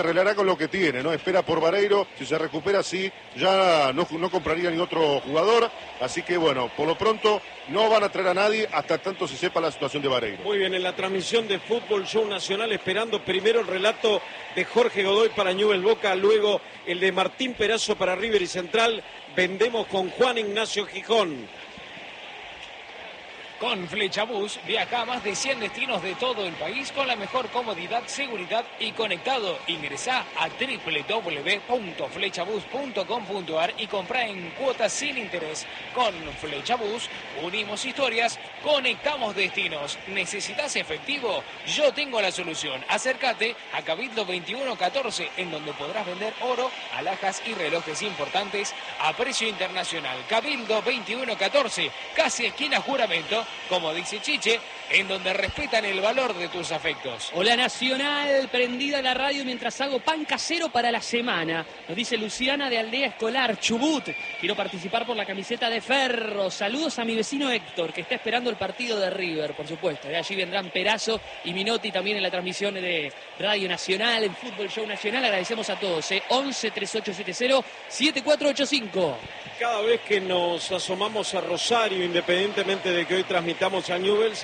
arreglará con lo que tiene, ¿no? Espera por Vareiro, si se recupera, sí, ya no compraría ni otro jugador, así que bueno, por lo pronto no van a traer a nadie hasta tanto se sepa la situación de Vareiro. Muy bien, en la transmisión de Fútbol Show Nacional, esperando primero el relato de Jorge Godoy para Newell's Boca, luego el de Martín Perazo para River y Central, vendemos con Juan Ignacio Gijón. Con Flechabús viaja a más de 100 destinos de todo el país con la mejor comodidad, seguridad y conectado. Ingresá a www.flechabus.com.ar y comprá en cuotas sin interés. Con Flechabús unimos historias, conectamos destinos. ¿Necesitas efectivo? Yo tengo la solución. Acércate a Cabildo 2114, en donde podrás vender oro, alhajas y relojes importantes a precio internacional. Cabildo 2114, casi esquina Juramento, como dice Chiche, en donde respetan el valor de tus afectos. Hola Nacional, prendida la radio mientras hago pan casero para la semana. Nos dice Luciana de Aldea Escolar, Chubut. Quiero participar por la camiseta de Ferro. Saludos a mi vecino Héctor, que está esperando el partido de River, por supuesto. De allí vendrán Perazo y Minotti también en la transmisión de Radio Nacional, en Fútbol Show Nacional. Agradecemos a todos. 11 3870 7485. Cada vez que nos asomamos a Rosario, independientemente de que hoy transmitamos a Newell's,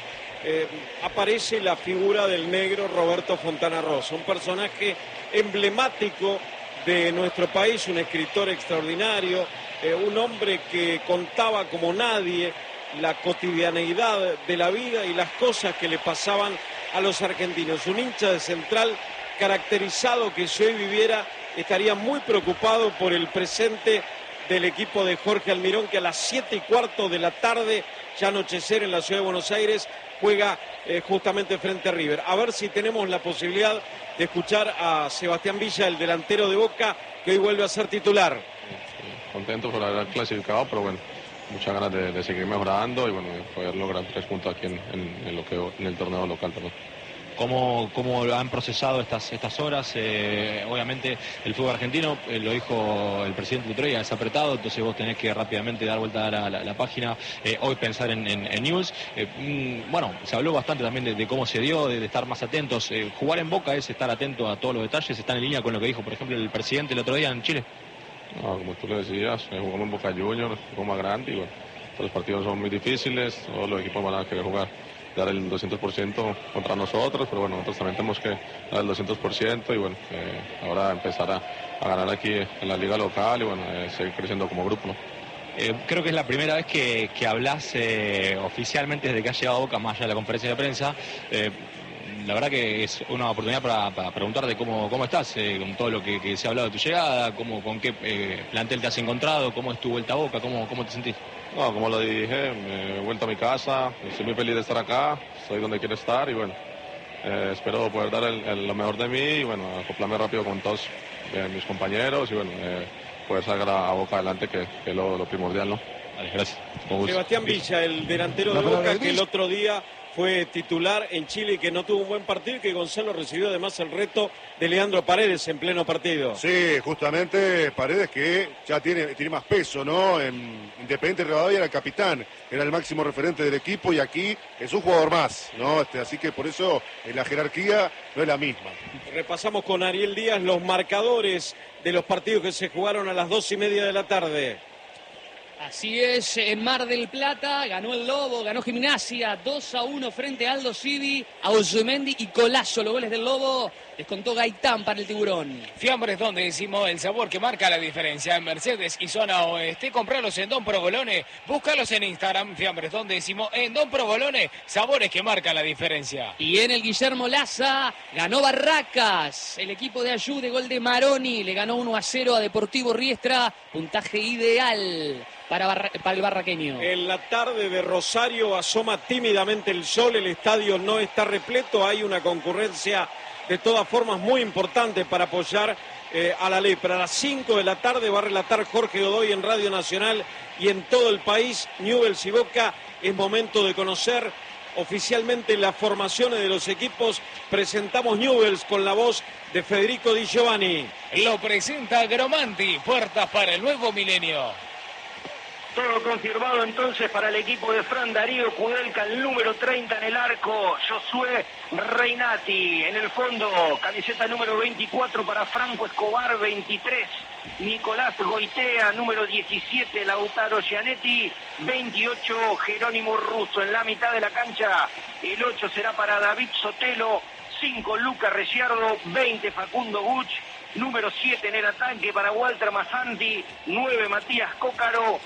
aparece la figura del negro Roberto Fontana Rosa, un personaje emblemático de nuestro país, un escritor extraordinario, un hombre que contaba como nadie la cotidianeidad de la vida y las cosas que le pasaban a los argentinos. Un hincha de Central caracterizado que si hoy viviera estaría muy preocupado por el presente del equipo de Jorge Almirón, que a las 7:15 de la tarde, ya anochecer en la ciudad de Buenos Aires, juega justamente frente a River. A ver si tenemos la posibilidad de escuchar a Sebastián Villa, el delantero de Boca, que hoy vuelve a ser titular. Sí, contento por haber clasificado, pero bueno, muchas ganas de seguir mejorando y bueno, de poder lograr 3 puntos aquí en el torneo local, perdón. ¿Cómo han procesado estas horas? Obviamente el fútbol argentino, lo dijo el presidente Utrella, es apretado, entonces vos tenés que rápidamente dar vuelta a la página, hoy pensar en Newell's. Bueno, se habló bastante también de cómo se dio, de estar más atentos. Jugar en Boca es estar atento a todos los detalles, está en línea con lo que dijo, por ejemplo, el presidente el otro día en Chile. No, como tú le decías, jugamos en Boca Juniors, un poco más grande y bueno, todos los partidos son muy difíciles, todos los equipos van a querer jugar, dar el 200% contra nosotros, pero bueno, nosotros también tenemos que dar el 200% y bueno, ahora empezar a ganar aquí en la liga local y bueno, seguir creciendo como grupo, ¿no? Creo que es la primera vez que hablas oficialmente desde que has llegado a Boca, más allá de la conferencia de prensa. La verdad que es una oportunidad para preguntarte cómo estás, con todo lo que se ha hablado de tu llegada, con qué plantel te has encontrado, cómo es tu vuelta a Boca, cómo te sentís. No, como lo dije, he vuelto a mi casa, estoy muy feliz de estar acá, estoy donde quiero estar y bueno, espero poder dar lo mejor de mí y bueno, acoplarme rápido con todos mis compañeros y bueno, poder sacar a Boca adelante, que es lo primordial, ¿no? Vale, gracias. Sebastián Villa, el delantero de Boca, que el otro día fue titular en Chile y que no tuvo un buen partido, y que Gonzalo recibió además el reto de Leandro Paredes en pleno partido. Sí, justamente Paredes, que ya tiene más peso, ¿no? En Independiente Rivadavia era el capitán, era el máximo referente del equipo y aquí es un jugador más, ¿no? Así que por eso la jerarquía no es la misma. Repasamos con Ariel Díaz los marcadores de los partidos que se jugaron a las 2:30 de la tarde. Así es, en Mar del Plata ganó el Lobo, ganó Gimnasia 2-1 frente a Aldo Civi, Auzumendi y Colazo. Los goles del Lobo descontó Gaitán para el Tiburón. Fiambres, donde decimos el sabor que marca la diferencia en Mercedes y zona oeste. Compralos en Don Provolone, búscalos en Instagram. Fiambres, donde decimos en Don Provolone, sabores que marcan la diferencia. Y en el Guillermo Laza ganó Barracas, el equipo de Ayú de gol de Maroni, le ganó 1-0 a Deportivo Riestra, puntaje ideal para el barraqueño. En la tarde de Rosario asoma tímidamente el sol, el estadio no está repleto, hay una concurrencia de todas formas muy importante para apoyar a la ley. Pero a las 5 de la tarde va a relatar Jorge Godoy en Radio Nacional y en todo el país, Newell's y Boca. Es momento de conocer oficialmente las formaciones de los equipos. Presentamos Newell's con la voz de Federico Di Giovanni. Lo presenta Gromanti, puertas para el nuevo milenio. Todo confirmado entonces para el equipo de Fran Darío Kudelka, el número 30 en el arco, Josué Reinati. En el fondo, camiseta número 24 para Franco Escobar, 23, Nicolás Goitea, número 17, Lautaro Gianetti, 28, Jerónimo Russo. En la mitad de la cancha, el 8 será para David Sotelo, 5, Luca Ricciardo, 20, Facundo Guch, número 7 en el ataque para Walter Massanti, 9, Matías Cócaro,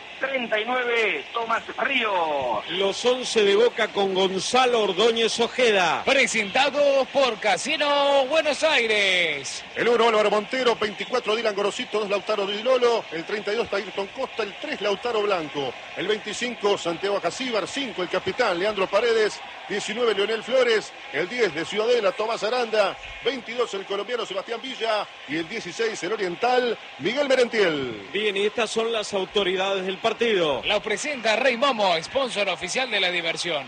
39, Tomás Ríos. Los 11 de Boca con Gonzalo Ordóñez Ojeda. Presentado por Casino Buenos Aires. El 1, Álvaro Montero, 24, Dylan Gorosito, 2, Lautaro Di Lolo, el 32, Ayrton Costa, el 3, Lautaro Blanco, el 25, Santiago Acasíbar, 5, el capitán Leandro Paredes, 19, Leonel Flores, el 10 de Ciudadela, Tomás Aranda, 22, el colombiano Sebastián Villa y el 16, el oriental Miguel Merentiel. Bien, y estas son las autoridades del partido. Lo presenta Rey Momo, sponsor oficial de la diversión.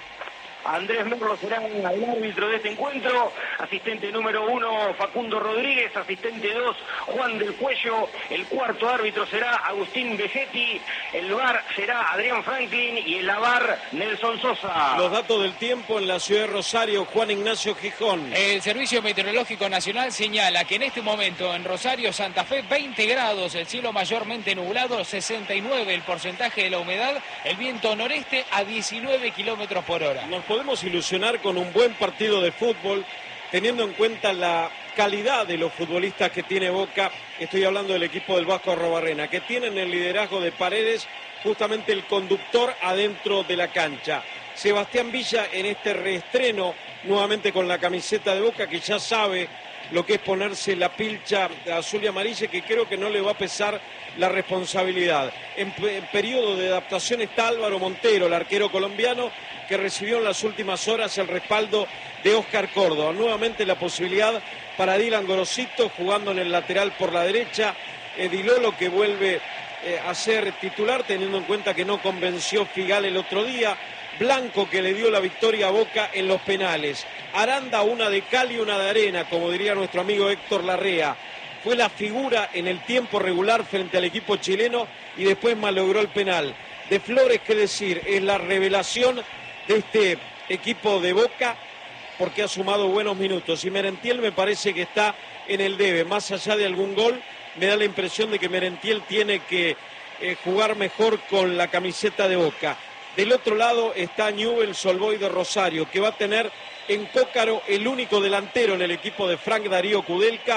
Andrés Merlo será el árbitro de este encuentro, asistente número 1 Facundo Rodríguez, asistente 2 Juan del Cuello, el cuarto árbitro será Agustín Vegetti, el VAR será Adrián Franklin y el AVAR Nelson Sosa. Los datos del tiempo en la ciudad de Rosario, Juan Ignacio Gijón. El Servicio Meteorológico Nacional señala que en este momento en Rosario, Santa Fe, 20 grados, el cielo mayormente nublado, 69 el porcentaje de la humedad, el viento noreste a 19 kilómetros por hora. Nos podemos ilusionar con un buen partido de fútbol, teniendo en cuenta la calidad de los futbolistas que tiene Boca. Estoy hablando del equipo del Vasco Arrobarrena, que tienen el liderazgo de Paredes, justamente el conductor adentro de la cancha. Sebastián Villa en este reestreno, nuevamente con la camiseta de Boca, que ya sabe lo que es ponerse la pilcha azul y amarilla, que creo que no le va a pesar la responsabilidad. En periodo de adaptación está Álvaro Montero, el arquero colombiano, que recibió en las últimas horas el respaldo de Oscar Córdoba. Nuevamente la posibilidad para Dylan Gorosito jugando en el lateral por la derecha. Di Lolo, que vuelve a ser titular, teniendo en cuenta que no convenció Figal el otro día. Blanco, que le dio la victoria a Boca en los penales. Aranda, una de cal y una de arena, como diría nuestro amigo Héctor Larrea. Fue la figura en el tiempo regular frente al equipo chileno y después malogró el penal. De Flores, qué decir, es la revelación de este equipo de Boca, porque ha sumado buenos minutos. Y Merentiel me parece que está en el debe. Más allá de algún gol, me da la impresión de que Merentiel tiene que jugar mejor con la camiseta de Boca. Del otro lado está Newell's Old Boys de Rosario, que va a tener en Cócaro el único delantero en el equipo de Frank Darío Kudelka.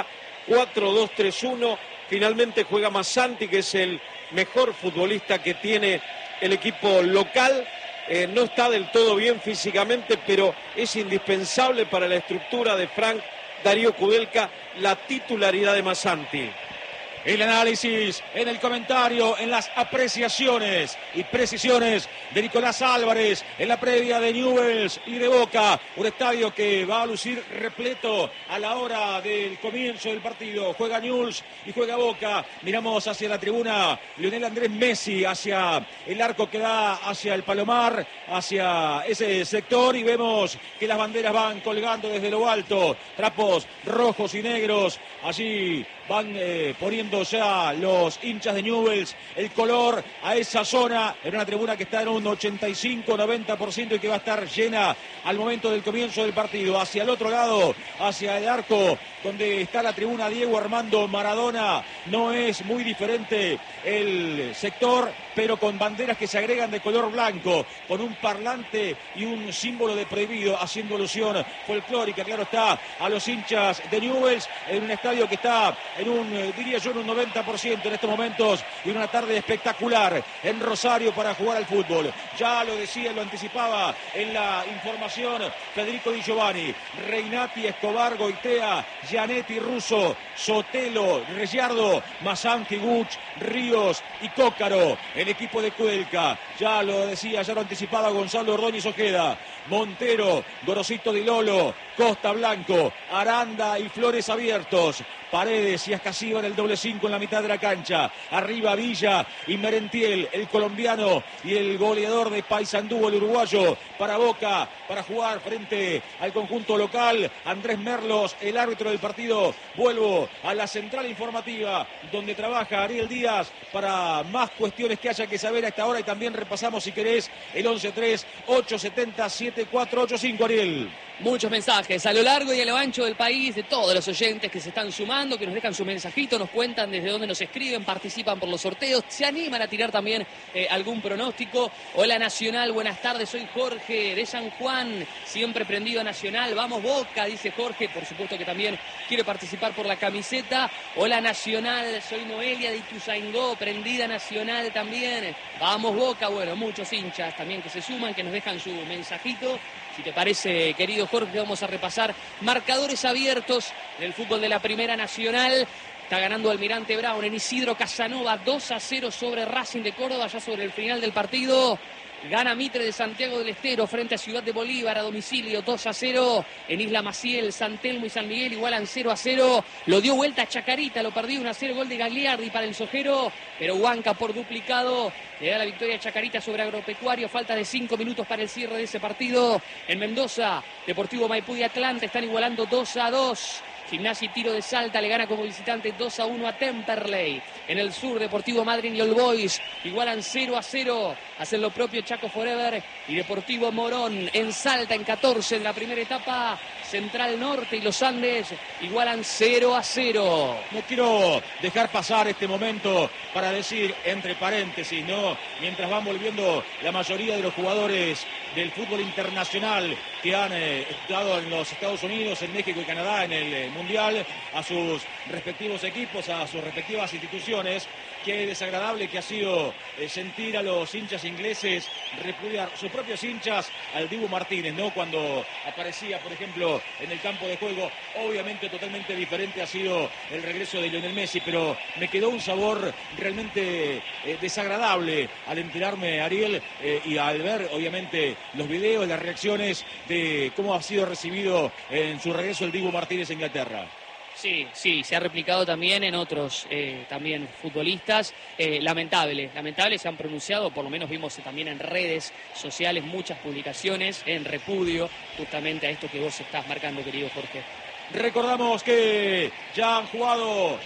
4-2-3-1. Finalmente juega Massanti, que es el mejor futbolista que tiene el equipo local. No está del todo bien físicamente, pero es indispensable para la estructura de Frank Darío Kudelka la titularidad de Massanti. El análisis en el comentario, en las apreciaciones y precisiones de Nicolás Álvarez en la previa de Newell's y de Boca. Un estadio que va a lucir repleto a la hora del comienzo del partido. Juega Newell's y juega Boca. Miramos hacia la tribuna Lionel Andrés Messi, hacia el arco que da hacia el Palomar, hacia ese sector, y vemos que las banderas van colgando desde lo alto. Trapos rojos y negros. Allí van poniendo ya los hinchas de Newell's el color a esa zona, en una tribuna que está en un 85-90% y que va a estar llena al momento del comienzo del partido. Hacia el otro lado, hacia el arco donde está la tribuna Diego Armando Maradona, no es muy diferente el sector, pero con banderas que se agregan de color blanco, con un parlante y un símbolo de prohibido, haciendo alusión folclórica, claro está, a los hinchas de Newell's, en un estadio que está en un, diría yo, en un 90% en estos momentos, y una tarde espectacular en Rosario para jugar al fútbol. Ya lo decía, lo anticipaba en la información Federico Di Giovanni: Reinati, Escobar, Goitea, Gianetti, Russo, Sotelo, Ricciardo, Massanti, Guch, Ríos y Cócaro, el equipo de Kudelka. Ya lo decía, ya lo anticipaba Gonzalo Ordóñez Ojeda. Montero, Gorosito Di Lolo, Costa Blanco, Aranda y Flores abiertos. Paredes y Ascasíbar el doble 5 en la mitad de la cancha. Arriba Villa y Merentiel, el colombiano y el goleador de Paysandú, el uruguayo, para Boca, para jugar frente al conjunto local. Andrés Merlos, el árbitro del partido. Vuelvo a la central informativa donde trabaja Ariel Díaz para más cuestiones que haya que saber a esta hora, y también repasamos, si querés, el 11-3-870-7485, Ariel. Muchos mensajes a lo largo y a lo ancho del país, de todos los oyentes que se están sumando, que nos dejan su mensajito, nos cuentan desde dónde nos escriben, participan por los sorteos, se animan a tirar también algún pronóstico. Hola Nacional, buenas tardes, soy Jorge de San Juan, siempre prendido a Nacional, vamos Boca, dice Jorge, por supuesto que también quiere participar por la camiseta. Hola Nacional, soy Noelia de Ituzaingó, prendida a Nacional también, vamos Boca. Bueno, muchos hinchas también que se suman, que nos dejan su mensajito. Si te parece, querido Jorge, vamos a repasar marcadores abiertos del fútbol de la Primera Nacional. Está ganando Almirante Brown en Isidro Casanova 2-0 sobre Racing de Córdoba, ya sobre el final del partido. Gana Mitre de Santiago del Estero frente a Ciudad de Bolívar a domicilio 2-0. En Isla Maciel, San Telmo y San Miguel igualan 0-0. Lo dio vuelta a Chacarita, lo perdió 1-0, gol de Gagliardi para el Sojero. Pero Huanca por duplicado le da la victoria a Chacarita sobre Agropecuario. Falta de 5 minutos para el cierre de ese partido. En Mendoza, Deportivo Maipú y Atlanta están igualando 2-2. Gimnasia y Tiro de Salta le gana como visitante 2-1 a Temperley. En el sur, Deportivo Madryn y All Boys igualan 0-0. Hacen lo propio Chaco Forever y Deportivo Morón. En Salta, en 14 en la primera etapa. Central Norte y Los Andes igualan 0-0. No quiero dejar pasar este momento para decir, entre paréntesis, ¿no? Mientras van volviendo la mayoría de los jugadores del fútbol internacional que han estado en los Estados Unidos, en México y Canadá en el Mundial, a sus respectivos equipos, a sus respectivas instituciones. Qué desagradable que ha sido sentir a los hinchas ingleses repudiar, sus propios hinchas, al Dibu Martínez, ¿no? Cuando aparecía, por ejemplo, en el campo de juego. Obviamente totalmente diferente ha sido el regreso de Lionel Messi, pero me quedó un sabor realmente desagradable al enterarme, Ariel, y al ver, obviamente, los videos, las reacciones de cómo ha sido recibido en su regreso el Dibu Martínez a Inglaterra. Sí, se ha replicado también en otros también futbolistas. Lamentable, se han pronunciado, por lo menos vimos también en redes sociales muchas publicaciones en repudio justamente a esto que vos estás marcando, querido Jorge. Recordamos que ya han jugado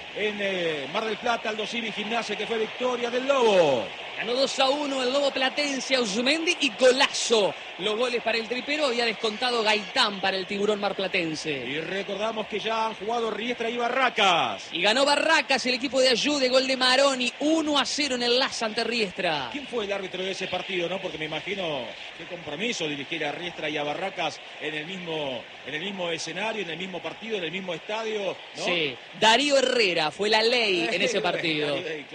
en Mar del Plata, Aldo Civi, Gimnasia, que fue victoria del Lobo. Ganó 2-1 el Lobo Platense, Ausmendi y Golazo. Los goles para el tripero, había descontado Gaitán para el Tiburón marplatense. Y recordamos que ya han jugado Riestra y Barracas. Y ganó Barracas, el equipo de Ayude, gol de Maroni, 1-0 en el Laza ante Riestra. ¿Quién fue el árbitro de ese partido, no? Porque me imagino qué compromiso dirigir a Riestra y a Barracas en el mismo escenario, en el mismo partido, en el mismo estadio, ¿no? Sí, Darío Herrera fue la ley en ese partido.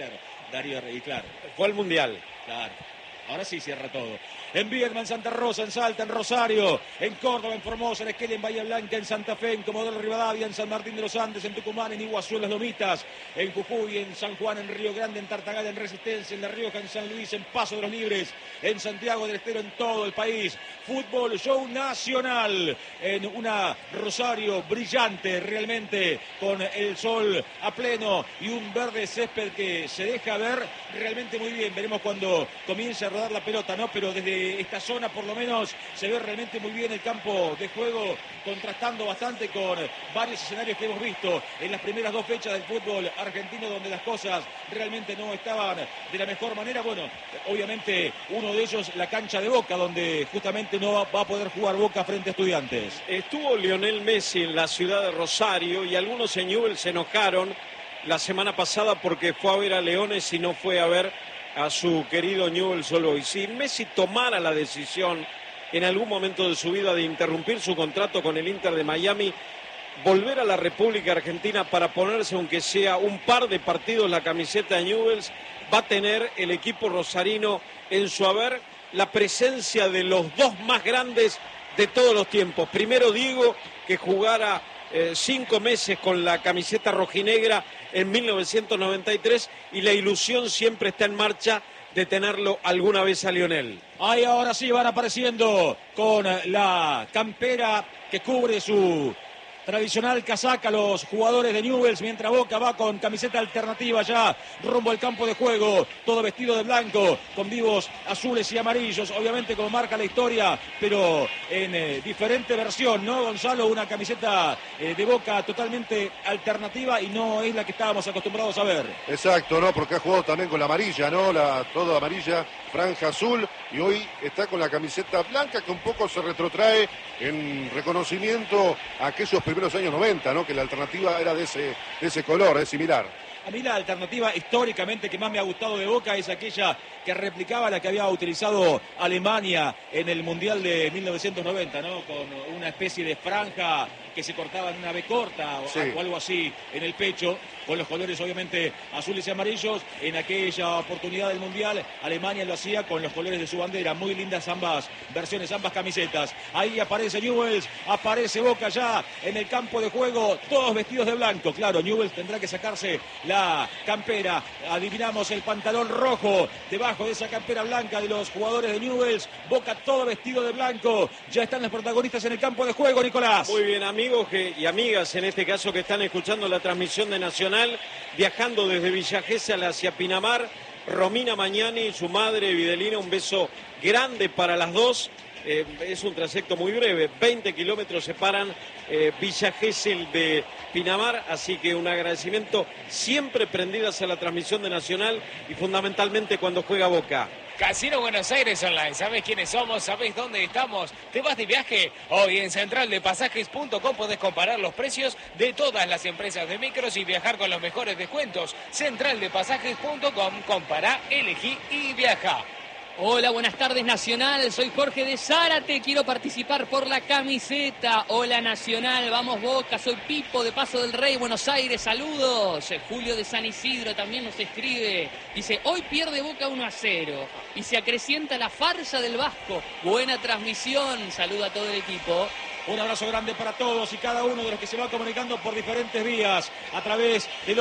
Darío Herrera, claro. Fue al Mundial. Claro. Ahora sí cierra todo. En Viedma, en Santa Rosa, en Salta, en Rosario, en Córdoba, en Formosa, en Esquel, en Bahía Blanca, en Santa Fe, en Comodoro Rivadavia, en San Martín de los Andes, en Tucumán, en Iguazú, en Las Lomitas, en Jujuy, en San Juan, en Río Grande, en Tartagal, en Resistencia, en La Rioja, en San Luis, en Paso de los Libres, en Santiago del Estero, en todo el país. Fútbol show nacional en una Rosario brillante realmente, con el sol a pleno y un verde césped que se deja ver realmente muy bien. Veremos cuando comience a rodar la pelota, ¿no? Pero desde esta zona por lo menos se ve realmente muy bien el campo de juego, contrastando bastante con varios escenarios que hemos visto en las primeras dos fechas del fútbol argentino, donde las cosas realmente no estaban de la mejor manera. Bueno, obviamente uno de ellos la cancha de Boca, donde justamente no va a poder jugar Boca frente a Estudiantes. Estuvo Lionel Messi en la ciudad de Rosario y algunos en Newell's se enojaron la semana pasada porque fue a ver a Leones y no fue a ver a su querido Newell's Old Boys. Si Messi tomara la decisión en algún momento de su vida de interrumpir su contrato con el Inter de Miami, volver a la República Argentina para ponerse, aunque sea un par de partidos, la camiseta de Newell's, va a tener el equipo rosarino en su haber la presencia de los dos más grandes de todos los tiempos. Primero Diego, que jugara 5 meses con la camiseta rojinegra en 1993, y la ilusión siempre está en marcha detenerlo alguna vez a Lionel. Ahí ahora sí van apareciendo con la campera que cubre su tradicional casaca los jugadores de Newell's, mientras Boca va con camiseta alternativa ya rumbo al campo de juego, todo vestido de blanco, con vivos azules y amarillos, obviamente como marca la historia, pero en diferente versión, ¿no, Gonzalo? Una camiseta de Boca totalmente alternativa y no es la que estábamos acostumbrados a ver. Exacto, ¿no? Porque ha jugado también con la amarilla, ¿no? Toda amarilla, franja azul, y hoy está con la camiseta blanca que un poco se retrotrae en reconocimiento a aquellos primeros años 90, ¿no? Que la alternativa era de ese color, es similar. A mí la alternativa históricamente que más me ha gustado de Boca es aquella que replicaba la que había utilizado Alemania en el Mundial de 1990, ¿no? Con una especie de franja que se cortaba en una B corta o algo así en el pecho, con los colores obviamente azules y amarillos. En aquella oportunidad del Mundial, Alemania lo hacía con los colores de su bandera. Muy lindas ambas versiones, ambas camisetas. Ahí aparece Newell's, aparece Boca ya en el campo de juego, todos vestidos de blanco. Claro, Newell's tendrá que sacarse la campera. Adivinamos el pantalón rojo debajo de esa campera blanca de los jugadores de Newell's. Boca todo vestido de blanco. Ya están los protagonistas en el campo de juego, Nicolás. Muy bien, amigos y amigas, en este caso que están escuchando la transmisión de Nacional, viajando desde Villa Gesell hacia Pinamar, Romina Mañani y su madre Videlina, un beso grande para las dos. Es un trayecto muy breve, 20 kilómetros separan Villa Gesell de Pinamar, así que un agradecimiento, siempre prendidas a la transmisión de Nacional y fundamentalmente cuando juega Boca. Casino Buenos Aires Online, ¿sabés quiénes somos? ¿Sabés dónde estamos? ¿Te vas de viaje? Hoy en centraldepasajes.com podés comparar los precios de todas las empresas de micros y viajar con los mejores descuentos. Centraldepasajes.com, compará, elegí y viaja. Hola, buenas tardes Nacional, soy Jorge de Zárate, quiero participar por la camiseta. Hola Nacional, vamos Boca, soy Pipo de Paso del Rey, Buenos Aires, saludos. Julio de San Isidro también nos escribe, dice, hoy pierde Boca 1-0 y se acrecienta la farsa del Vasco. Buena transmisión, saluda a todo el equipo. Un abrazo grande para todos y cada uno de los que se va comunicando por diferentes vías a través del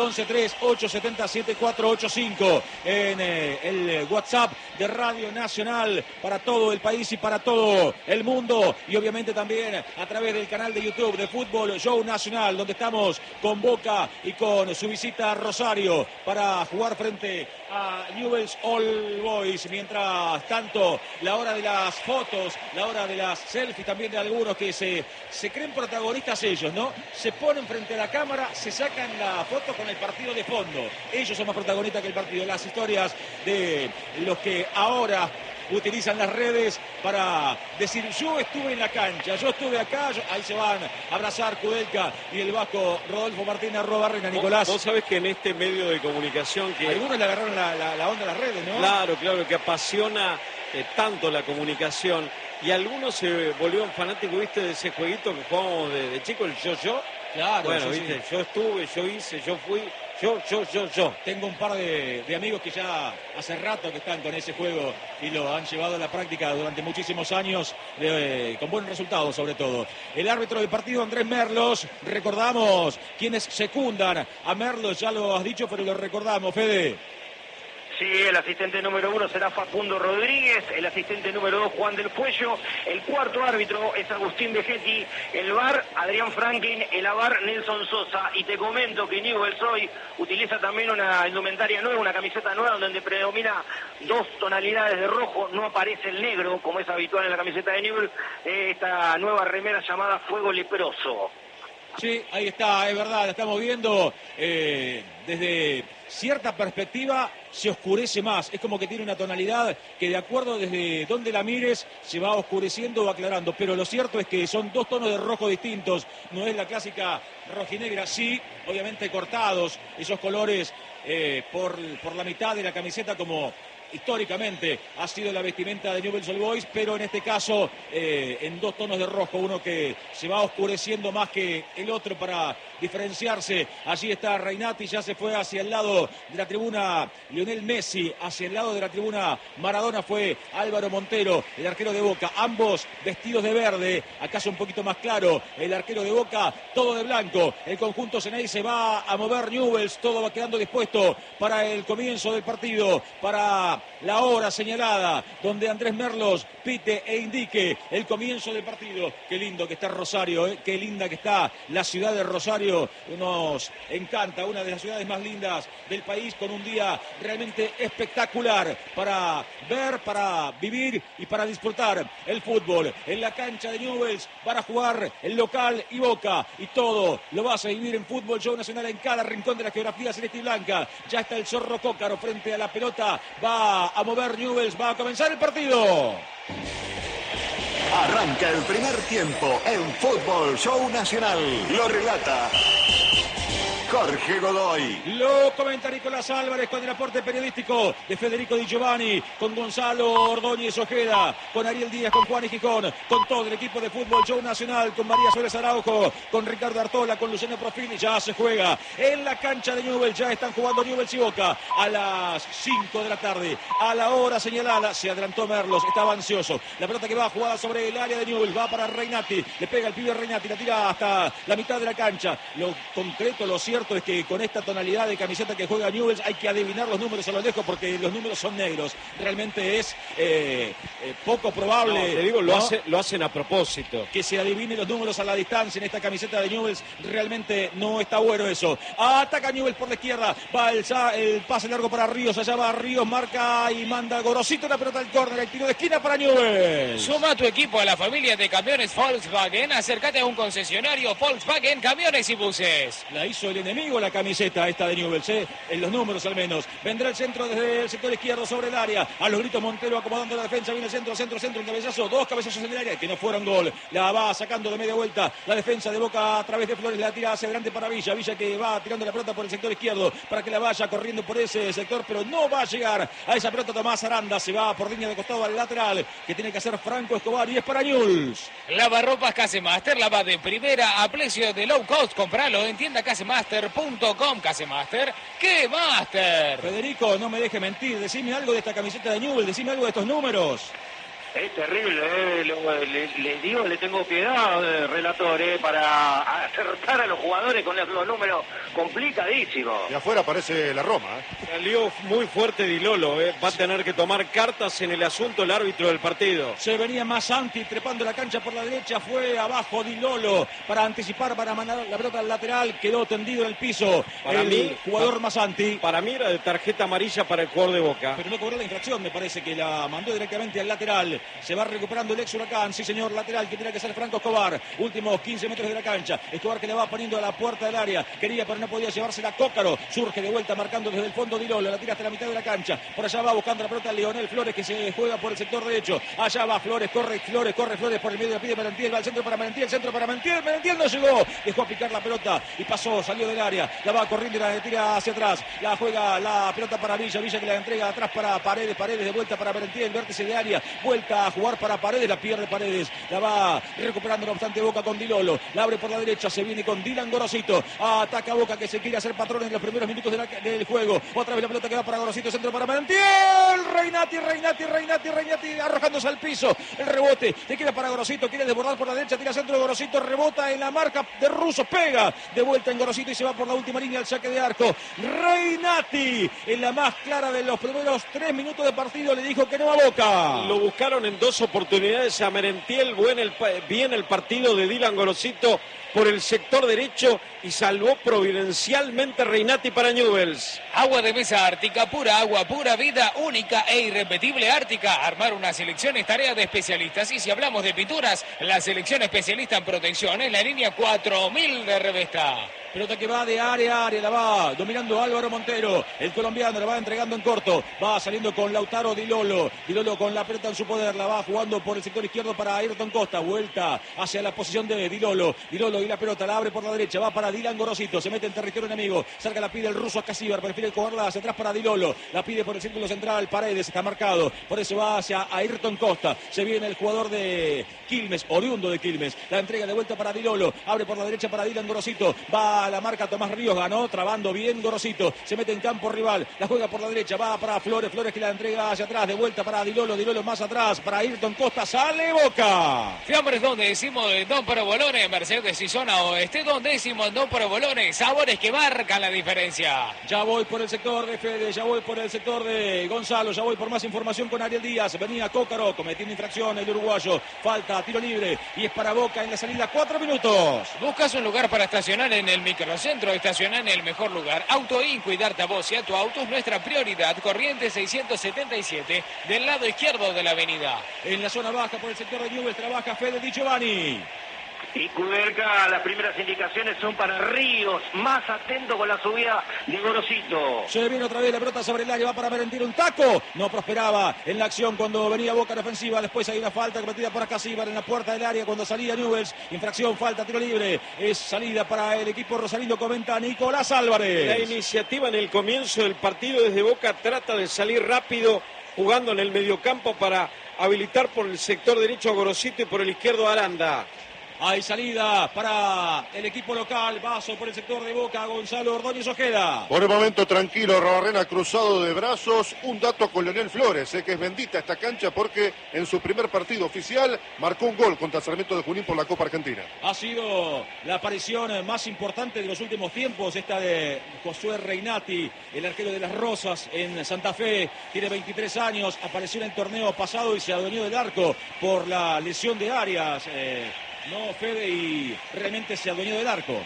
1138707485 en el WhatsApp de Radio Nacional para todo el país y para todo el mundo, y obviamente también a través del canal de YouTube de Fútbol Show Nacional, donde estamos con Boca y con su visita a Rosario para jugar frente a Newell's Old Boys. Mientras tanto, la hora de las fotos, la hora de las selfies también de algunos que se creen protagonistas ellos, ¿no? Se ponen frente a la cámara, se sacan la foto con el partido de fondo. Ellos son más protagonistas que el partido. Las historias de los que ahora utilizan las redes para decir, yo estuve en la cancha, yo estuve acá, ahí se van a abrazar Kudelka y el vasco Rodolfo Martínez Barrena. Nicolás, vos sabés que en este medio de comunicación que algunos le agarraron la onda a las redes, ¿no? Claro, que apasiona tanto la comunicación, y algunos se volvieron fanáticos, viste, de ese jueguito que jugamos de chico, el yo. Claro, bueno, viste, yo estuve, yo hice, yo fui, yo. Tengo un par de amigos que ya hace rato que están con ese juego y lo han llevado a la práctica durante muchísimos años, con buenos resultados sobre todo. El árbitro del partido, Andrés Merlos. Recordamos quienes secundan a Merlos, ya lo has dicho, pero lo recordamos, Fede. Sí, el asistente número 1 será Facundo Rodríguez, el asistente número 2 Juan del Puello, el cuarto árbitro es Agustín Vegetti, el VAR Adrián Franklin, el AVAR Nelson Sosa. Y te comento que Newell's hoy utiliza también una indumentaria nueva, una camiseta nueva donde predomina dos tonalidades de rojo, no aparece el negro como es habitual en la camiseta de Newell's, esta nueva remera llamada Fuego Leproso. Sí, ahí está, es verdad, la estamos viendo desde cierta perspectiva se oscurece más, es como que tiene una tonalidad que de acuerdo desde donde la mires se va oscureciendo o aclarando, pero lo cierto es que son dos tonos de rojo distintos, no es la clásica rojinegra, sí, obviamente cortados esos colores por la mitad de la camiseta como históricamente ha sido la vestimenta de Newell's Old Boys, pero en este caso en dos tonos de rojo, uno que se va oscureciendo más que el otro para diferenciarse. Allí está Reinati, ya se fue hacia el lado de la tribuna Lionel Messi, hacia el lado de la tribuna Maradona fue Álvaro Montero, el arquero de Boca, ambos vestidos de verde, acaso un poquito más claro el arquero de Boca, todo de blanco. El conjunto Ceney se va a mover Newell's, todo va quedando dispuesto para el comienzo del partido, para será la hora señalada donde Andrés Merlos pite e indique el comienzo del partido. Qué lindo que está Rosario, qué linda que está la ciudad de Rosario. Nos encanta, una de las ciudades más lindas del país, con un día realmente espectacular para ver, para vivir y para disfrutar el fútbol. En la cancha de Newell's van a jugar el local y Boca, y todo lo vas a vivir en Fútbol Show Nacional en cada rincón de la geografía celeste y blanca. Ya está el Zorro Cócaro frente a la pelota, va a mover Newell's, va a comenzar el partido. Arranca el primer tiempo en Fútbol Show Nacional. Lo relata Jorge Godoy. Lo comenta Nicolás Álvarez con el aporte periodístico de Federico Di Giovanni, con Gonzalo Ordóñez Ojeda, con Ariel Díaz, con Juan y Gijón, con todo el equipo de Fútbol Show Nacional, con María Suárez Araujo, con Ricardo Artola, con Luciano Profili. Ya se juega en la cancha de Newell's, ya están jugando Newell's y Boca a las 5 de la tarde, a la hora señalada. Se adelantó Merlos, estaba ansioso. La pelota que va jugada sobre el área de Newell's, va para Reinati, le pega el pibe Reinati, la tira hasta la mitad de la cancha. Lo concreto, lo cierto es que con esta tonalidad de camiseta que juega Newell's hay que adivinar los números a lo lejos, porque los números son negros. Realmente es poco probable. No, te digo, lo hacen a propósito. Que se adivine los números a la distancia en esta camiseta de Newell's, realmente no está bueno eso. Ataca Newell's por la izquierda, va el pase largo para Ríos, allá va Ríos, marca y manda Gorosito la pelota al córner, el tiro de esquina para Newell's. Suma a tu equipo a la familia de camiones Volkswagen, acércate a un concesionario Volkswagen Camiones y Buses. La hizo el enemigo la camiseta esta de Newell's, en los números al menos. Vendrá el centro desde el sector izquierdo sobre el área, a los gritos Montero acomodando la defensa, viene el centro, un cabezazo, dos cabezazos en el área que no fueron gol. La va sacando de media vuelta la defensa de Boca a través de Flores, la tira hacia adelante para Villa que va tirando la pelota por el sector izquierdo para que la vaya corriendo por ese sector, pero no va a llegar a esa pelota. Tomás Aranda se va por línea de costado al lateral, que tiene que hacer Franco Escobar, y es para Newell's. Lavarropas Casemaster, lava de primera a precio de low cost. Compralo en tiendacasemaster.com. Casemaster, ¿qué Master? Federico, no me deje mentir, decime algo de esta camiseta de Newell's, decime algo de estos números. Es terrible, le tengo piedad, relator, para acertar a los jugadores con los números complicadísimos. Y afuera aparece la Roma. Salió muy fuerte Di Lolo, va a tener que tomar cartas en el asunto el árbitro del partido. Se venía Masanti trepando la cancha por la derecha, fue abajo Di Lolo para anticipar, para mandar la pelota al lateral, quedó tendido en el piso el jugador Masanti. Para mí era de tarjeta amarilla para el jugador de Boca. Pero no cobró la infracción, me parece que la mandó directamente al lateral. Se va recuperando el ex Huracán, sí señor, lateral que tiene que ser Franco Escobar. Últimos 15 metros de la cancha. Escobar que le va poniendo a la puerta del área. Quería, pero no podía llevársela Cócaro. Surge de vuelta marcando desde el fondo Di Lolo. La tira hasta la mitad de la cancha. Por allá va buscando la pelota Leonel Flores, que se juega por el sector derecho. Allá va Flores, corre Flores por el medio, la pide Merentiel, va al centro para Merentiel, Merentiel no llegó. Dejó a picar la pelota y pasó, salió del área. La va corriendo y la tira hacia atrás. La juega la pelota para Villa que la entrega atrás para Paredes de vuelta para Merentiel, vértice de área. Vuelta a jugar para Paredes, la pierde Paredes, la va recuperando no obstante Boca con Di Lolo, la abre por la derecha, se viene con Dylan Gorosito, ataca Boca que se quiere hacer patrón en los primeros minutos del juego, otra vez la pelota que va para Gorosito, centro para Merentiel, Reinati arrojándose al piso, el rebote, le queda para Gorosito, quiere desbordar por la derecha, tira centro de Gorosito, rebota en la marca de Russo, pega de vuelta en Gorosito y se va por la última línea al saque de arco. Reinati, en la más clara de los primeros 3 minutos de partido, le dijo que no a Boca. Lo buscaron en 2 oportunidades a Merentiel, bien el partido de Dylan Gorosito por el sector derecho y salvó providencialmente Reinati para Newell's. Agua de mesa Ártica, pura agua, pura vida, única e irrepetible Ártica. Armar una selección es tarea de especialistas, y si hablamos de pinturas, la selección especialista en protección es la línea 4000 de Revesta. Pelota que va de área a área, la va dominando Álvaro Montero, el colombiano, la va entregando en corto, va saliendo con Lautaro Di Lolo con la pelota en su poder, la va jugando por el sector izquierdo para Ayrton Costa, vuelta hacia la posición de Di Lolo y la pelota la abre por la derecha, va para Dylan Gorosito, se mete en territorio enemigo, salga la pide el ruso a Casíbar, prefiere cogerla hacia atrás para Di Lolo, la pide por el círculo central, Paredes está marcado, por eso va hacia Ayrton Costa, se viene el jugador de Quilmes, oriundo de Quilmes, la entrega de vuelta para Di Lolo, abre por la derecha para Dylan Gorosito, va a la marca Tomás Ríos, ganó trabando bien Gorosito, se mete en campo rival, la juega por la derecha, va para Flores que la entrega hacia atrás, de vuelta para Dilolo más atrás, para Ayrton Costa, sale Boca. Fiambres donde decimos Don Provolone, Mercedes y zona oeste, donde decimos Don Provolone, sabores que marcan la diferencia. Ya voy por el sector de Fede, ya voy por el sector de Gonzalo, ya voy por más información con Ariel Díaz, venía Cócaro, cometiendo infracción el uruguayo, falta, tiro libre, y es para Boca en la salida, 4 minutos. Buscas un lugar para estacionar en el microcentro, estacionar en el mejor lugar. Autoinco y darte a vos y a tu auto es nuestra prioridad. Corrientes 677, del lado izquierdo de la avenida. En la zona baja por el sector de Newell's trabaja Fede Di Giovanni. Y Kudelka, las primeras indicaciones son para Ríos, más atento con la subida de Gorosito. Se viene otra vez la pelota sobre el área, va para Merentiel, un taco. No prosperaba en la acción cuando venía Boca en ofensiva. Después hay una falta cometida por Acasíbar en la puerta del área cuando salía Newell's. Infracción, falta, tiro libre. Es salida para el equipo rosarino, comenta Nicolás Álvarez. La iniciativa en el comienzo del partido desde Boca trata de salir rápido, jugando en el mediocampo para habilitar por el sector derecho a Gorosito y por el izquierdo a Aranda. Hay salida para el equipo local, Vaso por el sector de Boca, Gonzalo Ordóñez Ojeda. Por el momento tranquilo, Robarrena cruzado de brazos. Un dato con Leonel Flores, que es bendita esta cancha porque en su primer partido oficial marcó un gol contra Sarmiento de Junín por la Copa Argentina. Ha sido la aparición más importante de los últimos tiempos, esta de Josué Reinati, el arquero de las Rosas en Santa Fe. Tiene 23 años, apareció en el torneo pasado y se adueñó del arco por la lesión de Arias. No, Fede, y realmente se adueñó del arco.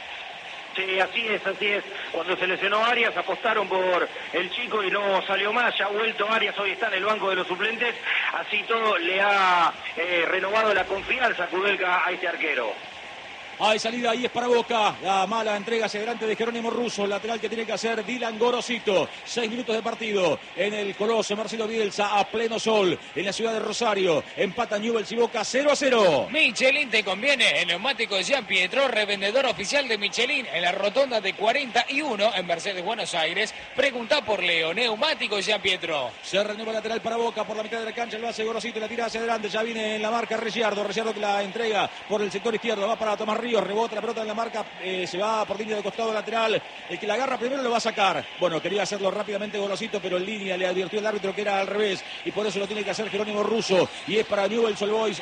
Sí, así es. Cuando se lesionó Arias, apostaron por el chico y no salió más. Ya ha vuelto Arias, hoy está en el banco de los suplentes. Así todo le ha renovado la confianza Kudelka a este arquero. Hay salida, ahí es para Boca. La mala entrega hacia delante de Jerónimo Russo. El lateral que tiene que hacer Dylan Gorosito. 6 minutos de partido en el Coloso Marcelo Bielsa a pleno sol en la ciudad de Rosario. Empata Newell's y Boca 0-0. Michelin te conviene. El neumático de Jean Pietro, revendedor oficial de Michelin en la rotonda de 41 en Mercedes, Buenos Aires. Pregunta por Leo. Neumático Jean Pietro. Se renueva lateral para Boca por la mitad de la cancha. El base Gorosito la tira hacia adelante. Ya viene en la marca Ricciardo que la entrega por el sector izquierdo. Va para Tomás Ríos. Rebota la pelota en la marca, se va por línea de costado lateral. El que la agarra primero lo va a sacar. Bueno, quería hacerlo rápidamente Gorosito, pero en línea le advirtió el árbitro que era al revés. Y por eso lo tiene que hacer Jerónimo Russo. Y es para Newell's Old Boys,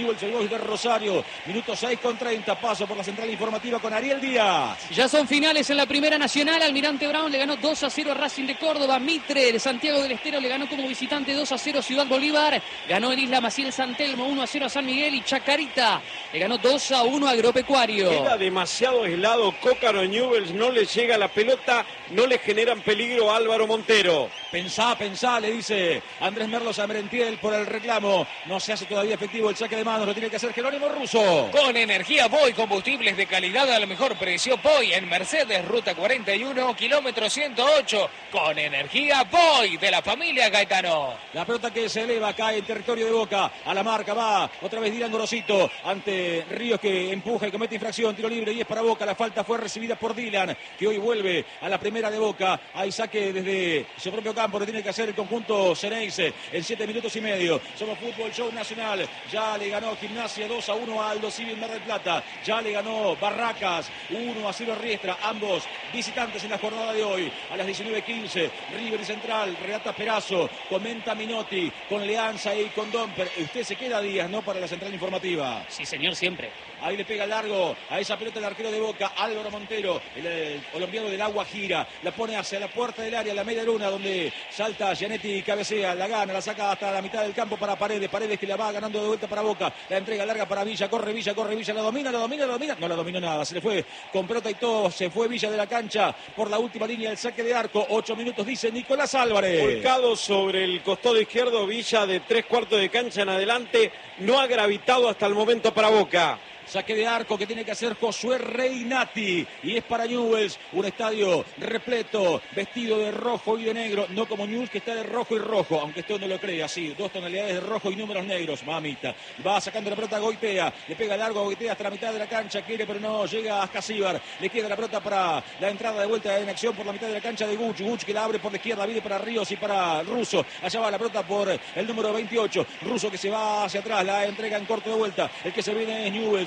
de Rosario. Minuto 6:30. Paso por la central informativa con Ariel Díaz. Ya son finales en la Primera Nacional. Almirante Brown le ganó 2-0 a Racing de Córdoba. Mitre de Santiago del Estero le ganó como visitante 2-0 Ciudad Bolívar. Ganó en Isla Maciel San Telmo 1-0 a San Miguel. Y Chacarita le ganó 2-1 a Agropecuario. Queda demasiado aislado Cócaro. Newell's no le llega la pelota, no le generan peligro a Álvaro Montero. Pensá, le dice Andrés Merlos a Merentiel por el reclamo. No se hace todavía efectivo el saque de manos, lo tiene que hacer Jerónimo Russo. Con energía Boy, combustibles de calidad al mejor precio. Boy en Mercedes, ruta 41, kilómetro 108. Con energía Boy de la familia Gaetano. La pelota que se eleva, cae en territorio de Boca. A la marca va otra vez Dylan Gorosito ante Ríos que empuja y comete infracción. Tiro libre y es para Boca. La falta fue recibida por Dylan, que hoy vuelve a la primera de Boca. Hay saque desde su propio campo. Lo tiene que hacer el conjunto Ceneice en 7 minutos y medio. Somos Fútbol Show Nacional. Ya le ganó Gimnasia 2-1 a Aldo Civi en Mar del Plata. Ya le ganó Barracas 1-0 a Riestra. Ambos visitantes en la jornada de hoy. A las 19:15. River y Central. Relata Perazo. Comenta Minotti. Con Leanza y con Domper. Usted se queda Díaz, ¿no? Para la central informativa. Sí, señor, siempre. Ahí le pega largo a esa pelota el arquero de Boca, Álvaro Montero, el colombiano del Agua gira, la pone hacia la puerta del área, la media luna, donde salta Gianetti y cabecea, la gana, la saca hasta la mitad del campo para Paredes que la va ganando de vuelta para Boca, la entrega larga para Villa, corre Villa, la domina, no la dominó nada, se le fue con pelota y todo, se fue Villa de la cancha por la última línea del saque de arco, 8 minutos dice Nicolás Álvarez. Volcado sobre el costado izquierdo, Villa de 3/4 de cancha en adelante, no ha gravitado hasta el momento para Boca. Saque de arco que tiene que hacer Josué Reinati. Y es para Newell's, un estadio repleto, vestido de rojo y de negro. No como Newell's, que está de rojo y rojo, aunque usted no lo crea, sí, 2 tonalidades de rojo y números negros, mamita. Va sacando la pelota a Goitea, le pega largo a Goitea hasta la mitad de la cancha, quiere pero no llega a Ascasíbar. Le queda la pelota para la entrada de vuelta en acción por la mitad de la cancha de Guch. Guch que la abre por la izquierda, viene para Ríos y para Russo. Allá va la pelota por el número 28. Russo que se va hacia atrás, la entrega en corto de vuelta. El que se viene es Newell's.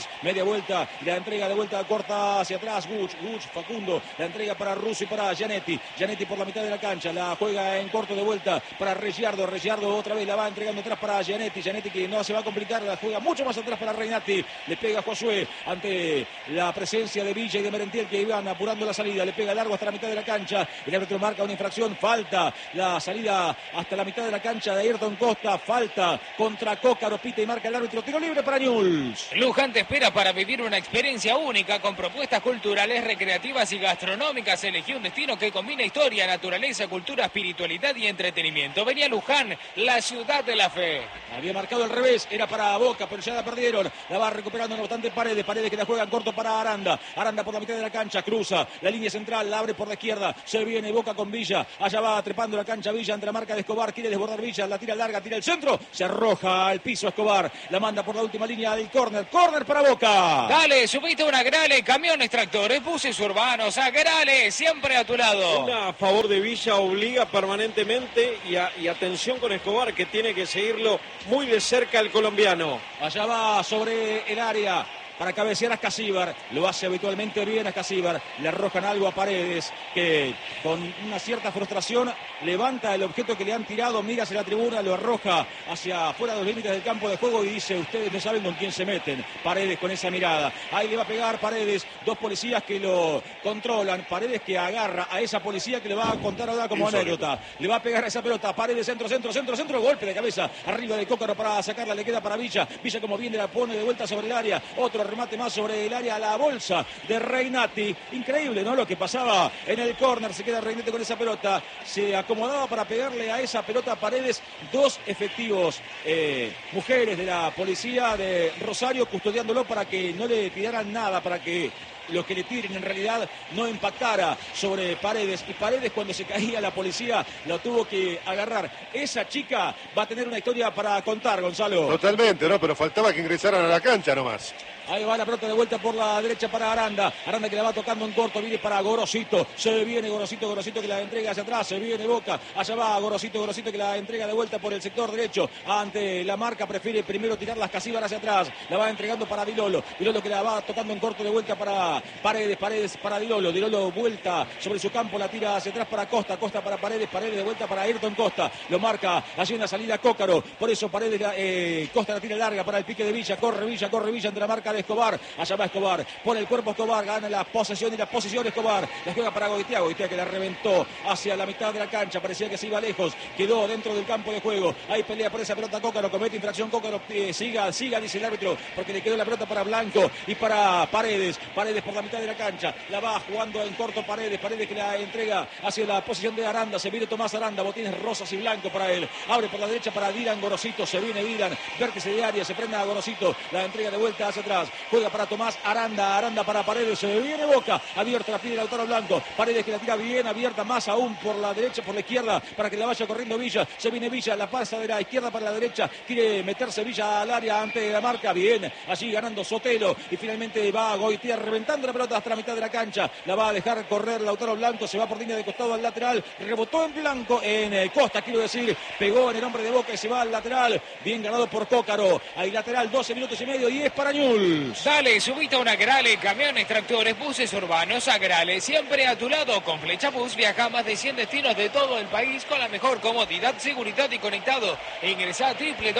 media vuelta, y la entrega de vuelta corta hacia atrás, Guch, Facundo, la entrega para Russo y para Gianetti por la mitad de la cancha, la juega en corto de vuelta para Reggiardo otra vez la va entregando atrás para Gianetti que no se va a complicar, la juega mucho más atrás para Reinati, le pega Josué ante la presencia de Villa y de Merentiel que iban apurando la salida, le pega largo hasta la mitad de la cancha, el árbitro marca una infracción, falta, la salida hasta la mitad de la cancha de Ayrton Costa, falta contra Cócaro, pita y marca el árbitro, tiro libre para Newell's. Luján te espera para vivir una experiencia única con propuestas culturales, recreativas y gastronómicas. Elegí un destino que combina historia, naturaleza, cultura, espiritualidad y entretenimiento. Venía Luján, la ciudad de la fe. Había marcado al revés, era para Boca, pero ya la perdieron. La va recuperando no obstante Paredes que la juega en corto para Aranda por la mitad de la cancha, cruza la línea central, la abre por la izquierda, se viene Boca con Villa, allá va trepando la cancha Villa ante la marca de Escobar, quiere desbordar Villa, la tira larga, tira el centro, se arroja al piso Escobar, la manda por la última línea del córner para Boca. Dale, subiste una Grale, camiones, tractores, buses urbanos, a Grale, siempre a tu lado. Una a favor de Villa, obliga permanentemente y atención con Escobar que tiene que seguirlo muy de cerca el colombiano. Allá va sobre el área para cabecear a Escasíbar, lo hace habitualmente bien a Escasíbar, le arrojan algo a Paredes, que con una cierta frustración levanta el objeto que le han tirado, mira hacia la tribuna, lo arroja hacia afuera de los límites del campo de juego y dice, ustedes no saben con quién se meten. Paredes con esa mirada, ahí le va a pegar Paredes, dos policías que lo controlan, Paredes que agarra a esa policía que le va a contar ahora como anécdota, le va a pegar a esa pelota, Paredes, centro, golpe de cabeza, arriba de Cócaro para sacarla, le queda para Villa como viene la pone de vuelta sobre el área, otro remate más sobre el área, la bolsa de Reinati, increíble, ¿no? Lo que pasaba en el córner, se queda Reinati con esa pelota, se acomodaba para pegarle a esa pelota a Paredes, dos efectivos mujeres de la policía de Rosario custodiándolo para que no le tiraran nada, para que lo que le tiren en realidad no impactara sobre Paredes, y Paredes cuando se caía la policía lo tuvo que agarrar. Esa chica va a tener una historia para contar, Gonzalo. Totalmente, ¿no? Pero faltaba que ingresaran a la cancha nomás. Ahí va la pelota de vuelta por la derecha para Aranda que la va tocando en corto, viene para Gorosito, se viene Gorosito que la entrega hacia atrás, se viene Boca, allá va Gorosito que la entrega de vuelta por el sector derecho, ante la marca, prefiere primero tirar las Casíbar hacia atrás, la va entregando para Dilolo que la va tocando en corto de vuelta para Paredes para Dilolo vuelta sobre su campo, la tira hacia atrás para Costa para Paredes de vuelta para Ayrton Costa, lo marca allí en la salida Cócaro, por eso Paredes, Costa la tira larga para el pique de Villa, corre Villa ante la marca de Escobar, allá va Escobar, pone el cuerpo Escobar, gana la posesión y la posición Escobar, la juega para Goitia que la reventó hacia la mitad de la cancha, parecía que se iba lejos, quedó dentro del campo de juego, ahí pelea por esa pelota Cócaro, comete infracción Cócaro, siga dice el árbitro, porque le quedó la pelota para Blanco y para Paredes por la mitad de la cancha, la va jugando en corto Paredes que la entrega hacia la posición de Aranda, se viene Tomás Aranda, botines rosas y blanco para él, abre por la derecha para Dylan Gorosito, se viene Dylan, vértice de área, se prende a Gorosito, la entrega de vuelta hacia atrás, juega para Tomás Aranda para Paredes, se viene Boca, abierta la pide Lautaro Blanco, Paredes que la tira bien abierta, más aún por la derecha, por la izquierda, para que la vaya corriendo Villa, se viene Villa, la pasa de la izquierda para la derecha, quiere meterse Villa al área ante la marca, bien, allí ganando Sotelo, y finalmente va Goitia reventando la pelota hasta la mitad de la cancha, la va a dejar correr Lautaro Blanco, se va por línea de costado al lateral, rebotó en Blanco, en Costa, quiero decir, pegó en el hombre de Boca y se va al lateral, bien ganado por Cócaro, ahí lateral, 12 minutos y medio, y es para Newell's. Dale, subite a una Grale, camiones, tractores, buses urbanos, a Grale, siempre a tu lado. Con Flecha Bus viaja a más de 100 destinos de todo el país con la mejor comodidad, seguridad y conectado. Ingresa a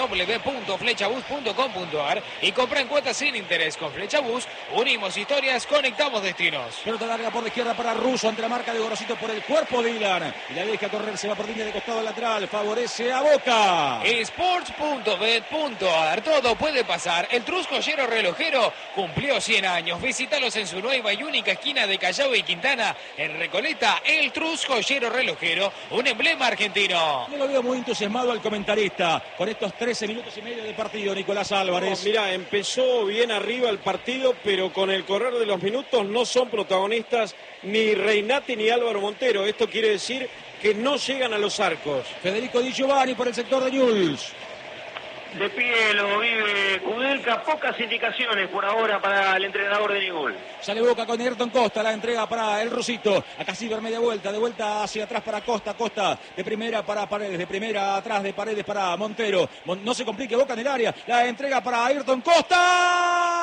www.flechabus.com.ar y compra en cuotas sin interés. Con Flecha Bus unimos historias, conectamos destinos. Pelota larga por la izquierda para Russo ante la marca de Gorosito por el cuerpo de Dylan. Y la deja correr, se va por línea de costado lateral, favorece a Boca. Sports.bet.ar, todo puede pasar. El Trus Joyero Relojero cumplió 100 años. Visítalos en su nueva y única esquina de Callao y Quintana, en Recoleta. El Trus Joyero Relojero, un emblema argentino. Yo lo veo muy entusiasmado al comentarista con estos 13 minutos y medio de partido, Nicolás Álvarez. Mira, empezó bien arriba el partido, pero con el correr de los minutos no son protagonistas ni Reinati ni Álvaro Montero. Esto quiere decir que no llegan a los arcos. Federico Di Giovanni por el sector de Newell's. De pie lo vive Kudelka, pocas indicaciones por ahora para el entrenador de Newell's. Sale Boca con Ayrton Costa, la entrega para el Rusito, acá Ciber media vuelta, de vuelta hacia atrás para Costa, de primera para Paredes, de primera atrás de Paredes para Montero, no se complique Boca en el área, la entrega para Ayrton Costa,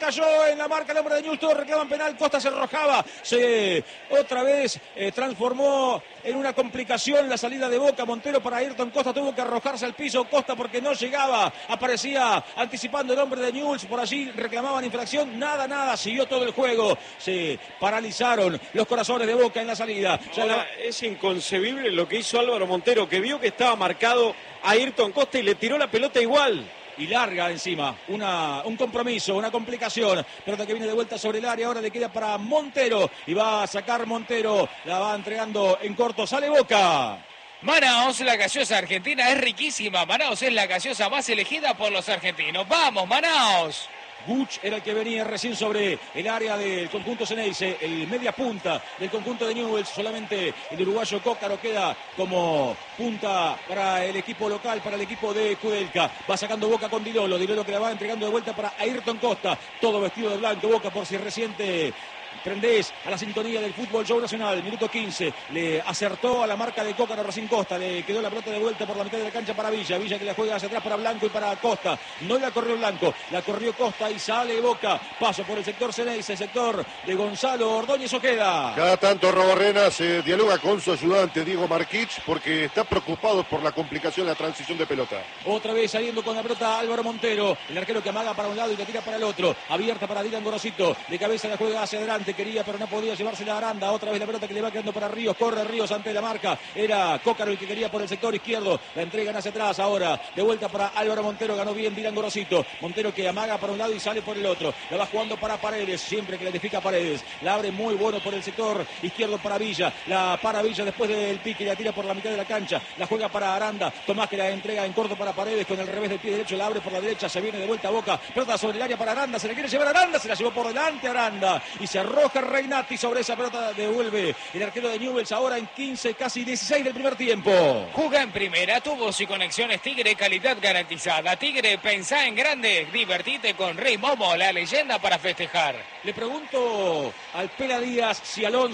cayó en la marca el hombre de Newell's, todos reclaman penal, Costa se arrojaba, se otra vez transformó en una complicación la salida de Boca. Montero para Ayrton Costa, tuvo que arrojarse al piso Costa porque no llegaba, aparecía anticipando el hombre de Newell's, por allí reclamaban infracción, nada, siguió todo el juego, se paralizaron los corazones de Boca en la salida. Ahora, es inconcebible lo que hizo Álvaro Montero, que vio que estaba marcado a Ayrton Costa y le tiró la pelota igual. Y larga encima, un compromiso, una complicación, pelota que viene de vuelta sobre el área, ahora le queda para Montero, y va a sacar Montero, la va entregando en corto, sale Boca. Manaos, la gaseosa argentina es riquísima. Manaos es la gaseosa más elegida por los argentinos. ¡Vamos, Manaos! Guch era el que venía recién sobre el área del conjunto Ceneice, el media punta del conjunto de Newell's. Solamente el uruguayo Cócaro queda como punta para el equipo local, para el equipo de Kudelka. Va sacando Boca con Dilolo que la va entregando de vuelta para Ayrton Costa, todo vestido de blanco. Boca, por si reciente prendés a la sintonía del Fútbol Show Nacional, minuto 15, le acertó a la marca de Cócaro Racing Costa, le quedó la pelota de vuelta por la mitad de la cancha para Villa que la juega hacia atrás para Blanco y para Costa, no la corrió Blanco, la corrió Costa y sale Boca, paso por el sector Ceneice, sector de Gonzalo Ordóñez Ojeda. Cada tanto Roborrena se dialoga con su ayudante Diego Marquich porque está preocupado por la complicación de la transición de pelota. Otra vez saliendo con la pelota Álvaro Montero, el arquero que amaga para un lado y que tira para el otro, abierta para Dylan Gorosito, de cabeza la juega hacia adelante, quería pero no podía llevársela a Aranda, otra vez la pelota que le va quedando para Ríos, corre Ríos ante la marca, era Cócaro el que quería por el sector izquierdo, la entregan hacia atrás ahora, de vuelta para Álvaro Montero, ganó bien Dylan Gorosito, Montero que amaga para un lado y sale por el otro, la va jugando para Paredes, siempre que la edifica Paredes, la abre muy bueno por el sector izquierdo para Villa, la para Villa después del pique, la tira por la mitad de la cancha, la juega para Aranda, Tomás que la entrega en corto para Paredes, con el revés del pie derecho, la abre por la derecha, se viene de vuelta a Boca, pelota sobre el área para Aranda, se le quiere llevar a Aranda, se la llevó por delante Aranda, y se arroja Reinati sobre esa pelota, devuelve el arquero de Newell's ahora en 15, casi 16 del primer tiempo. Juga en primera, tubos y conexiones Tigre, calidad garantizada. Tigre, pensá en grande, divertite con Rey Momo, la leyenda para festejar. Le pregunto al Pela Díaz si al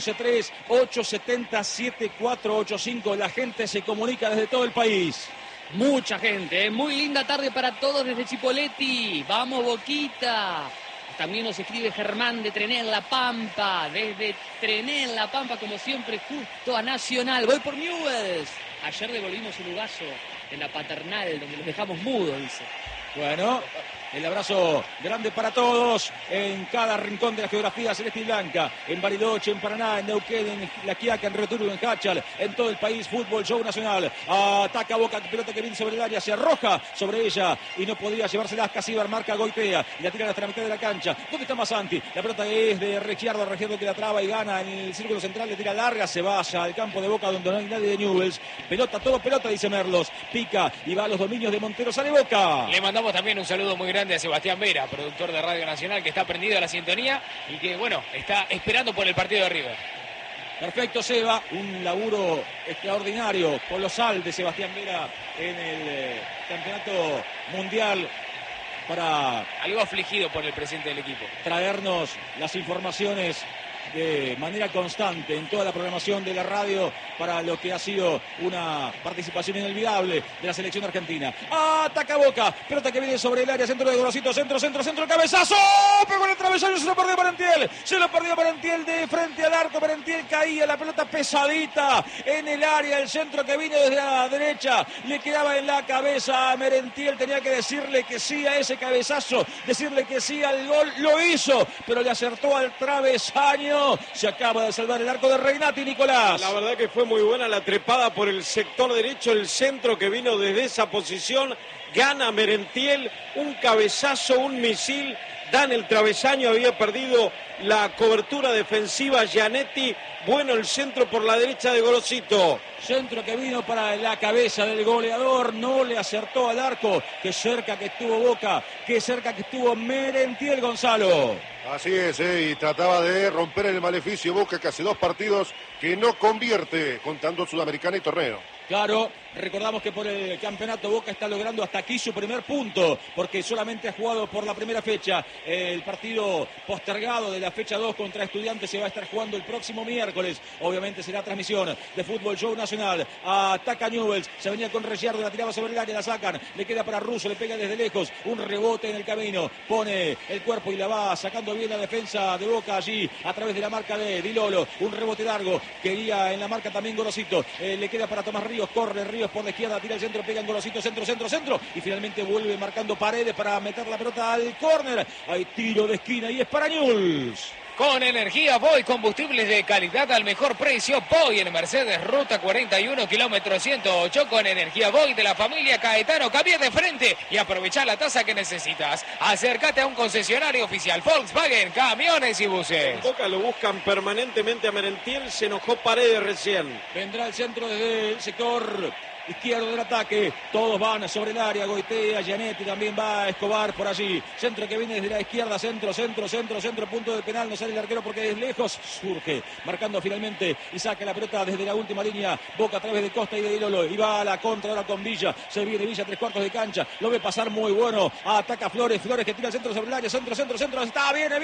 11-3-870-7485 la gente se comunica desde todo el país. Mucha gente, muy linda tarde para todos desde Chipoleti. Vamos Boquita. También nos escribe Germán de Trené en La Pampa. Desde Trené en La Pampa, como siempre, justo a Nacional. Voy por Newell's. Ayer devolvimos un uruguayo en la Paternal, donde los dejamos mudos, dice. Bueno, el abrazo grande para todos en cada rincón de la geografía celeste y blanca, en Bariloche, en Paraná, en Neuquén, en La Quiaca, en Returgo, en Hachal, en todo el país. Fútbol Show Nacional, ataca Boca, pelota que viene sobre el área, se arroja sobre ella y no podía llevársela. Casíbar, marca Goitea y la tira hasta la mitad de la cancha. ¿Dónde está Masanti? La pelota es de Ricciardo que la traba y gana en el círculo central, le tira larga, se vaya al campo de Boca donde no hay nadie de Newell's. Pelota, todo pelota, dice Merlos, pica y va a los dominios de Montero, sale Boca. Le mandamos también un saludo muy grande a Sebastián Vera, productor de Radio Nacional, que está prendido a la sintonía y que, bueno, está esperando por el partido de River. Perfecto, Seba, un laburo extraordinario, colosal de Sebastián Vera en el campeonato mundial para algo afligido por el presidente del equipo. Traernos las informaciones de manera constante en toda la programación de la radio para lo que ha sido una participación inolvidable de la selección argentina. Ataca Boca, pelota que viene sobre el área, centro de Gorosito, centro, cabezazo, pegó en el travesaño, se lo perdió Parentiel de frente al arco. Parentiel caía, la pelota pesadita en el área, el centro que vino desde la derecha le quedaba en la cabeza a Merentiel, tenía que decirle que sí a ese cabezazo, decirle que sí al gol, lo hizo, pero le acertó al travesaño. Se acaba de salvar el arco de Reinati, Nicolás. La verdad que fue muy buena la trepada por el sector derecho, el centro que vino desde esa posición. Gana Merentiel, un cabezazo, un misil, da en el travesaño, había perdido la cobertura defensiva Gianetti. Bueno, el centro por la derecha de Gorosito. Centro que vino para la cabeza del goleador, no le acertó al arco. Qué cerca que estuvo Boca, qué cerca que estuvo Merentiel, Gonzalo. Así es, y trataba de romper el maleficio Boca, que hace 2 partidos que no convierte, contando Sudamericana y torneo. Claro, recordamos que por el campeonato Boca está logrando hasta aquí su primer punto, porque solamente ha jugado por la primera fecha el partido postergado de la fecha 2 contra Estudiantes se va a estar jugando el próximo miércoles. Obviamente será transmisión de Fútbol Show Nacional. Ataca Newell's, se venía con Ricciardo, la tiraba sobre el área, la sacan, le queda para Russo, le pega desde lejos, un rebote en el camino, pone el cuerpo y la va sacando bien la defensa de Boca allí a través de la marca de Di Lolo. Un rebote largo, quería en la marca también Gorosito, le queda para Tomás Ríos, corre Ríos por la izquierda, tira el centro, pega en Gorosito, centro y finalmente vuelve marcando Paredes para meter la pelota al córner. Hay tiro de esquina y es para Newell's. Con energía Voy, combustibles de calidad al mejor precio. Voy en Mercedes, ruta 41, kilómetro 108. Con energía Voy de la familia Caetano. Cambia de frente y aprovecha la tasa que necesitas. Acércate a un concesionario oficial Volkswagen, camiones y buses. En Boca lo buscan permanentemente a Merentiel. Se enojó Paredes recién. Vendrá el centro desde el sector izquierdo del ataque, todos van sobre el área, Goitea, Gianetti, también va Escobar por allí, centro que viene desde la izquierda, centro, punto del penal, no sale el arquero porque es lejos, surge, marcando finalmente y saca la pelota desde la última línea, Boca a través de Costa y de Di Lolo, y va a la contra ahora con Villa, se viene Villa, 3/4 de cancha, lo ve pasar muy bueno, ataca Flores que tira el centro sobre el área, centro, está, viene,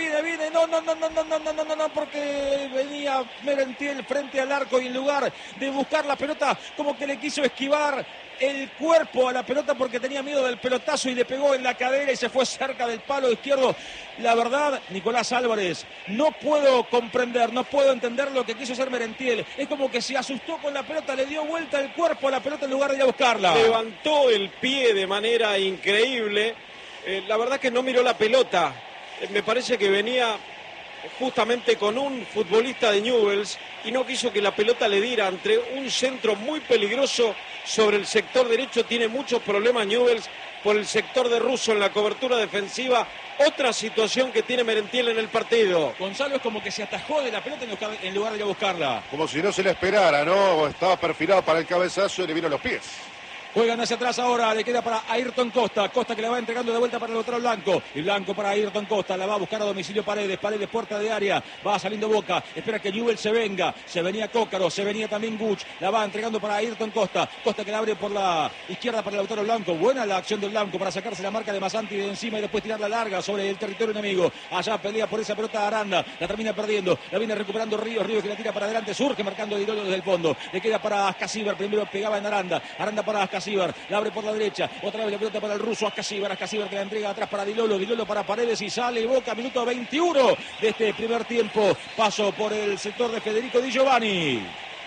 no, porque venía Merentiel frente al arco y en lugar de buscar la pelota, como que le quiso esquivar el cuerpo a la pelota porque tenía miedo del pelotazo y le pegó en la cadera y se fue cerca del palo izquierdo. La verdad, Nicolás Álvarez, no puedo comprender, no puedo entender lo que quiso hacer Merentiel. Es como que se asustó con la pelota, le dio vuelta el cuerpo a la pelota en lugar de ir a buscarla. Levantó el pie de manera increíble. La verdad que no miró la pelota. Me parece que venía justamente con un futbolista de Newell's y no quiso que la pelota le diera entre un centro muy peligroso sobre el sector derecho. Tiene muchos problemas Newell's por el sector de Russo en la cobertura defensiva. Otra situación que tiene Merentiel en el partido. Gonzalo es como que se atajó de la pelota en lugar de ir a buscarla. Como si no se le esperara, ¿no? Estaba perfilado para el cabezazo y le vino a los pies. Juegan hacia atrás ahora, le queda para Ayrton Costa. Costa que la va entregando de vuelta para el otro Blanco. Y Blanco para Ayrton Costa, la va a buscar a domicilio Paredes. Paredes, puerta de área, va saliendo Boca. Espera que Newell's se venga. Se venía Cócaro, se venía también Guch. La va entregando para Ayrton Costa. Costa que la abre por la izquierda para el autor Blanco. Buena la acción del Blanco para sacarse la marca de Masanti de encima y después tirarla larga sobre el territorio enemigo. Allá pelea por esa pelota Aranda. La termina perdiendo. La viene recuperando Ríos. Ríos que la tira para adelante. Surge marcando Di Lolo desde el fondo. Le queda para Ascasíbar. Primero pegaba en Aranda. Aranda para Ascasíbar. La abre por la derecha, otra vez la pelota para el ruso Ascasíbar que la entrega atrás para Di Lolo para Paredes y sale Boca, minuto 21 de este primer tiempo, paso por el sector de Federico Di Giovanni.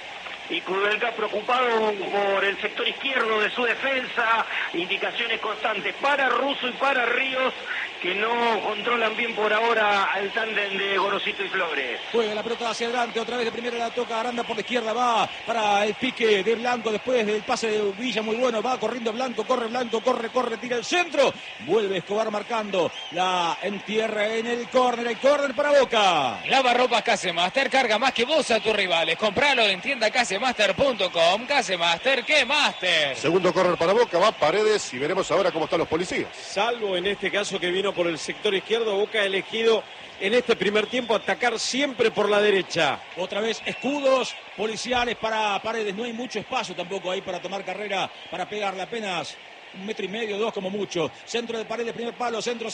Y Kudelka preocupado por el sector izquierdo de su defensa, indicaciones constantes para Russo y para Ríos, que no controlan bien por ahora al tándem de Gorosito y Flores. Juega la pelota hacia adelante, otra vez de primera la toca Aranda por la izquierda, va para el pique de Blanco después del pase de Villa, muy bueno, va corriendo Blanco, corre, tira el centro, vuelve Escobar marcando, la entierra en el córner, para Boca. Lavarropas Casemaster, carga más que vos a tus rivales, compralo en tienda casemaster.com, Casemaster, ¿qué máster? Segundo córner para Boca, va Paredes y veremos ahora cómo están los policías. Salvo en este caso que vino por el sector izquierdo, Boca ha elegido en este primer tiempo atacar siempre por la derecha. Otra vez escudos policiales para Paredes, no hay mucho espacio tampoco ahí para tomar carrera, para pegarle apenas 1,5 metros, 2 como mucho. Centro de Paredes, primer palo, centro.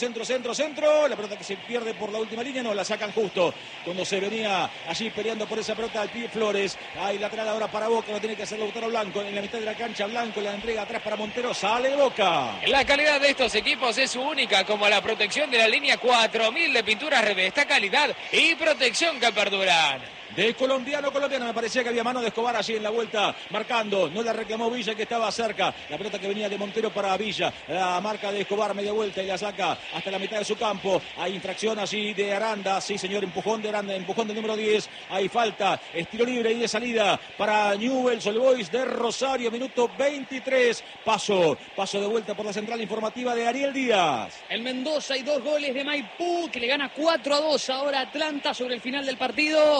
La pelota que se pierde por la última línea, no, la sacan justo. Cuando se venía allí peleando por esa pelota al pie Flores. Hay lateral ahora para Boca, lo tiene que hacer Lautaro Blanco. En la mitad de la cancha, Blanco la entrega atrás para Montero, sale Boca. La calidad de estos equipos es única, como la protección de la línea 4000 de pinturas Revesta, calidad y protección que perduran. De colombiano, me parecía que había mano de Escobar allí en la vuelta, marcando, no la reclamó Villa que estaba cerca, la pelota que venía de Montero para Villa, la marca de Escobar media vuelta y la saca hasta la mitad de su campo, hay infracción allí de Aranda, sí señor, empujón de Aranda, empujón del número 10, hay falta, estilo libre y de salida para Newell's Old Boys de Rosario, minuto 23, paso de vuelta por la central informativa de Ariel Díaz. En Mendoza hay 2 goles de Maipú que le gana 4-2 ahora Atlanta sobre el final del partido.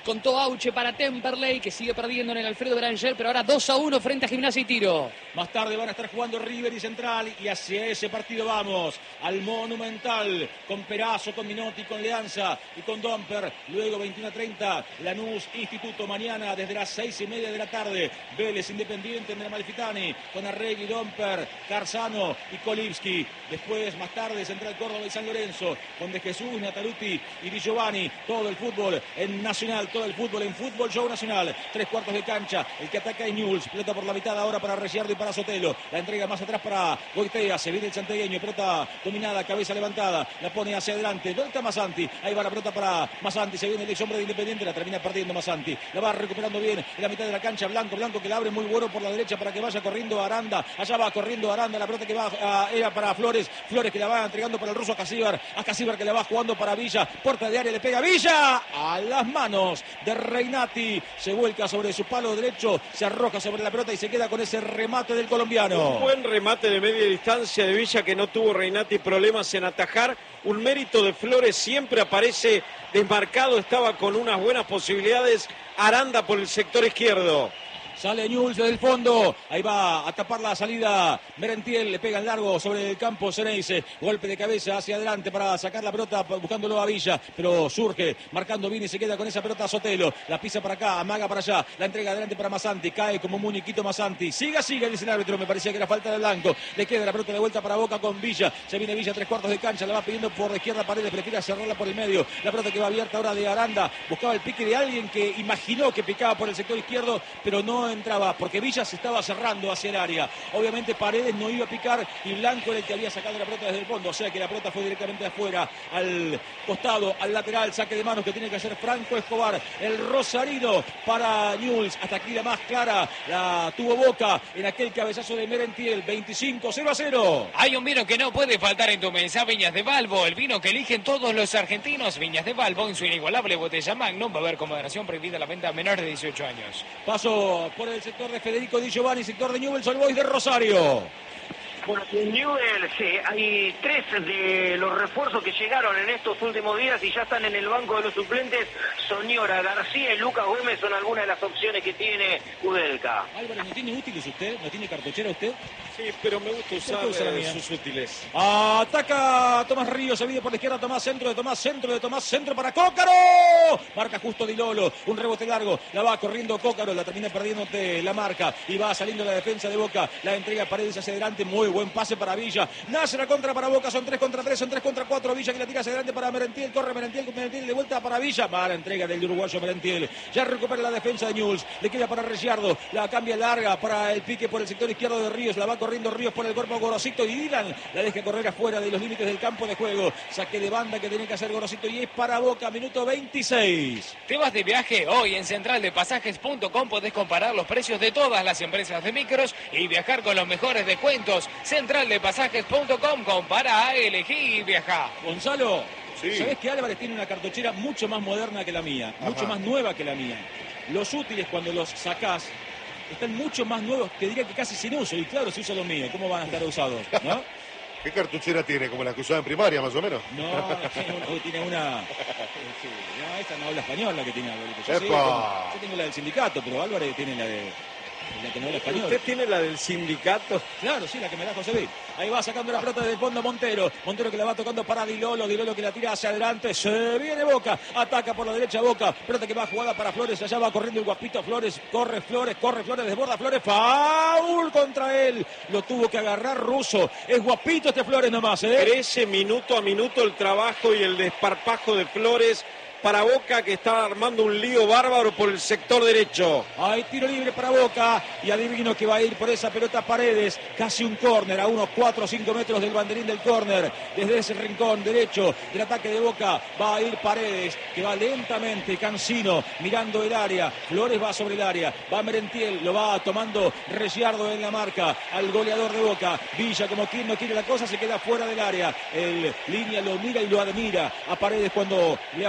Descontó Auche para Temperley, que sigue perdiendo en el Alfredo Beranger, pero ahora 2-1 frente a Gimnasia y Tiro. Más tarde van a estar jugando River y Central y hacia ese partido vamos. Al Monumental, con Perazo, con Minotti, con Leanza y con Domper. Luego 21:30, Lanús Instituto. Mañana desde las 6:30 de la tarde, Vélez Independiente en el Amalfitani, con Arregui, Domper, Carzano y Kolibski. Después, más tarde, Central Córdoba y San Lorenzo, con De Jesús, Nataluti y Di Giovanni. Todo el fútbol en Nacional, todo el fútbol en Fútbol Show Nacional. 3/4 de cancha, el que ataca es Newell's. Pelota por la mitad ahora para Reciardo y para Sotelo. La entrega más atrás para Goitea. Se viene el santiagueño, pelota dominada, cabeza levantada. La pone hacia adelante. ¿Dónde está Masanti? Ahí va la pelota para Masanti. Se viene el ex hombre de Independiente. La termina perdiendo Masanti. La va recuperando bien en la mitad de la cancha. Blanco que la abre muy bueno por la derecha para que vaya corriendo Aranda. Allá va corriendo Aranda. La pelota que va era para Flores. Flores que la va entregando para el ruso Acasíbar. Acasíbar que la va jugando para Villa. Puerta de área, le pega Villa. A las manos de Reinati. Se vuelca sobre su palo derecho. Se arroja sobre la pelota y se queda con ese remate del colombiano. Un buen remate de media distancia de Villa que no tuvo Reinati problemas en atajar. Un mérito de Flores, siempre aparece desmarcado, estaba con unas buenas posibilidades. Aranda por el sector izquierdo. Sale Newell's desde el fondo. Ahí va a tapar la salida Merentiel. Le pega en largo sobre el campo Ceneice. Golpe de cabeza hacia adelante para sacar la pelota buscándolo a Villa. Pero surge marcando bien y se queda con esa pelota Sotelo. La pisa para acá, amaga para allá. La entrega adelante para Masanti. Cae como un muñequito Masanti. Siga, dice el árbitro. Me parecía que era falta de Blanco. Le queda la pelota de vuelta para Boca con Villa. Se viene Villa 3/4 de cancha. La va pidiendo por la izquierda Paredes. Prefiere cerrarla por el medio. La pelota que va abierta ahora de Aranda. Buscaba el pique de alguien que imaginó que picaba por el sector izquierdo, pero no entraba porque Villa se estaba cerrando hacia el área. Obviamente Paredes no iba a picar y Blanco era el que había sacado la pelota desde el fondo, o sea que la pelota fue directamente afuera, al costado, al lateral, saque de manos que tiene que hacer Franco Escobar, el rosarino para Newell's. Hasta aquí la más clara la tuvo Boca en aquel cabezazo de Merentiel. 25-0-0. Hay un vino que no puede faltar en tu mesa, Viñas de Valvo, el vino que eligen todos los argentinos. Viñas de Valvo en su inigualable botella Magnum. Va a haber con moderación, prohibida la venta a menores de 18 años. Paso por el sector de Federico Di Giovanni, sector de Newell's Old Boys de Rosario. Bueno, en Newell's hay 3 de los refuerzos que llegaron en estos últimos días y ya están en el banco de los suplentes. Soñora, García y Lucas Gómez son algunas de las opciones que tiene Kudelka. Álvarez, ¿no tiene útiles usted? ¿No tiene cartuchera usted? Sí, pero me gusta usar sus útiles. Ataca Tomás Ríos, se viene por la izquierda, Tomás, centro de Tomás, centro para Cócaro. Marca justo Di Lolo, un rebote largo, la va corriendo Cócaro, la termina perdiéndote la marca y va saliendo la defensa de Boca, la entrega Paredes hacia adelante, muy buen pase para Villa, nace la contra para Boca, son 3 contra 3, son 3 contra 4, Villa que la tira hacia adelante para Merentiel, corre Merentiel de vuelta para Villa, mala entrega del uruguayo Merentiel, ya recupera la defensa de Newell's, le queda para Reciardo, la cambia larga para el pique por el sector izquierdo de Ríos, la va corriendo Ríos por el cuerpo Gorosito y Dylan la deja correr afuera de los límites del campo de juego, saque de banda que tiene que hacer Gorosito y es para Boca, minuto 26. ¿Te vas de viaje? Hoy en centraldepasajes.com podés comparar los precios de todas las empresas de micros y viajar con los mejores descuentos. Centraldepasajes.com, compara, elegí y viaja. Gonzalo, sí. ¿Sabés que Álvarez tiene una cartuchera mucho más moderna que la mía? Ajá. Mucho más nueva que la mía. Los útiles cuando los sacás están mucho más nuevos, te diría que casi sin uso. Y claro, si usa los míos, ¿cómo van a estar usados? ¿No? ¿Qué cartuchera tiene? ¿Como la que usaba en primaria, más o menos? No, tiene una... No, esta no habla español la que tiene Álvarez. Yo tengo la del sindicato, pero Álvarez tiene la que no habla español. ¿Usted tiene la del sindicato? Claro, sí, la que me da José Luis. Ahí va sacando la pelota desde el fondo Montero. Montero que la va tocando para Di Lolo que la tira hacia adelante. Se viene Boca. Ataca por la derecha Boca. Pelota que va jugada para Flores. Allá va corriendo el guapito Flores. Corre Flores, desborda Flores. Foul contra él. Lo tuvo que agarrar Russo. Es guapito este Flores nomás, ¿eh? Crece minuto a minuto el trabajo y el desparpajo de Flores para Boca, que está armando un lío bárbaro por el sector derecho. Hay tiro libre para Boca y adivino que va a ir por esa pelota Paredes, casi un córner a unos 4 o 5 metros del banderín del córner. Desde ese rincón derecho del ataque de Boca va a ir Paredes, que va lentamente, cansino, mirando el área. Flores va sobre el área, va Merentiel, lo va tomando Reciardo en la marca al goleador de Boca. Villa, como quien no quiere la cosa, se queda fuera del área. El línea lo mira y lo admira a Paredes cuando le aparece ese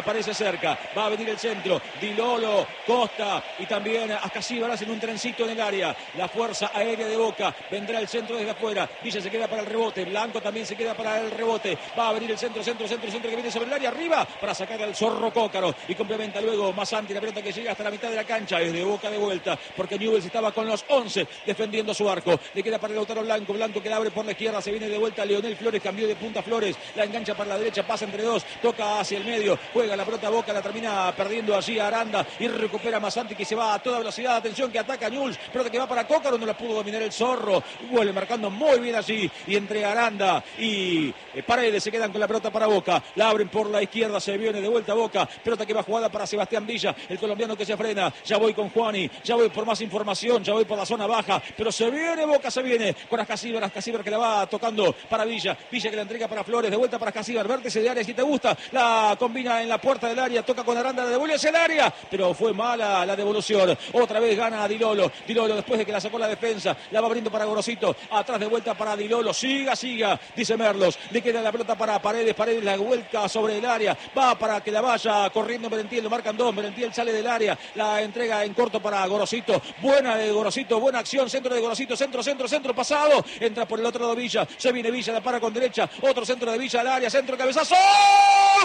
cerca. Va a venir el centro. Di Lolo, Costa y también Ascasíbar hacen un trencito en el área. La fuerza aérea de Boca. Vendrá el centro desde afuera. Villa se queda para el rebote. Blanco también se queda para el rebote. Va a venir el centro que viene sobre el área. Arriba para sacar al Zorro Cócaro. Y complementa luego Masanti. La pelota que llega hasta la mitad de la cancha. Es de Boca de vuelta. Porque Newell's estaba con los 11 defendiendo su arco. Le queda para el Lautaro Blanco. Blanco que la abre por la izquierda. Se viene de vuelta Leonel Flores. Cambió de punta Flores. La engancha para la derecha. Pasa entre dos. Toca hacia el medio. Juega la pelota Boca. La termina perdiendo allí a Aranda. Y recupera Masanti que se va a toda velocidad. Atención que ataca Newell's. Pelota que va para Cócaro. No la pudo dominar el Zorro. Vuelve marcando muy bien allí. Y entre Aranda y Paredes se quedan con la pelota para Boca. La abren por la izquierda. Se viene de vuelta Boca. Pelota que va jugada para Sebastián Villa. El colombiano que se frena. Ya voy con Juani. Ya voy por más información. Ya voy por la zona baja. Pero se viene Boca. Se viene con Ascasíbar. Ascasíbar que la va tocando para Villa. Villa que la entrega para Flores. De vuelta para Ascasíbar. Vértice de área si te gusta. La combina en la puerta del área. Toca con Aranda. La devuelve hacia el área. Pero fue mala la devolución. Otra vez gana Di Lolo. Di Lolo después de que la sacó la defensa. La va abriendo para Gorosito. Atrás de vuelta para Di Lolo. Siga. Dice Merlos. Le queda la pelota para Paredes. Paredes la vuelta sobre el área. Va para que la vaya corriendo Merentiel. Lo marcan dos. Merentiel sale del área. La entrega en corto para Gorosito. Buena de Gorosito. Buena acción. Centro de Gorosito. Centro pasado. Entra por el otro lado Villa. Se viene Villa. La para con derecha. Otro centro de Villa al área. Centro cabezazo.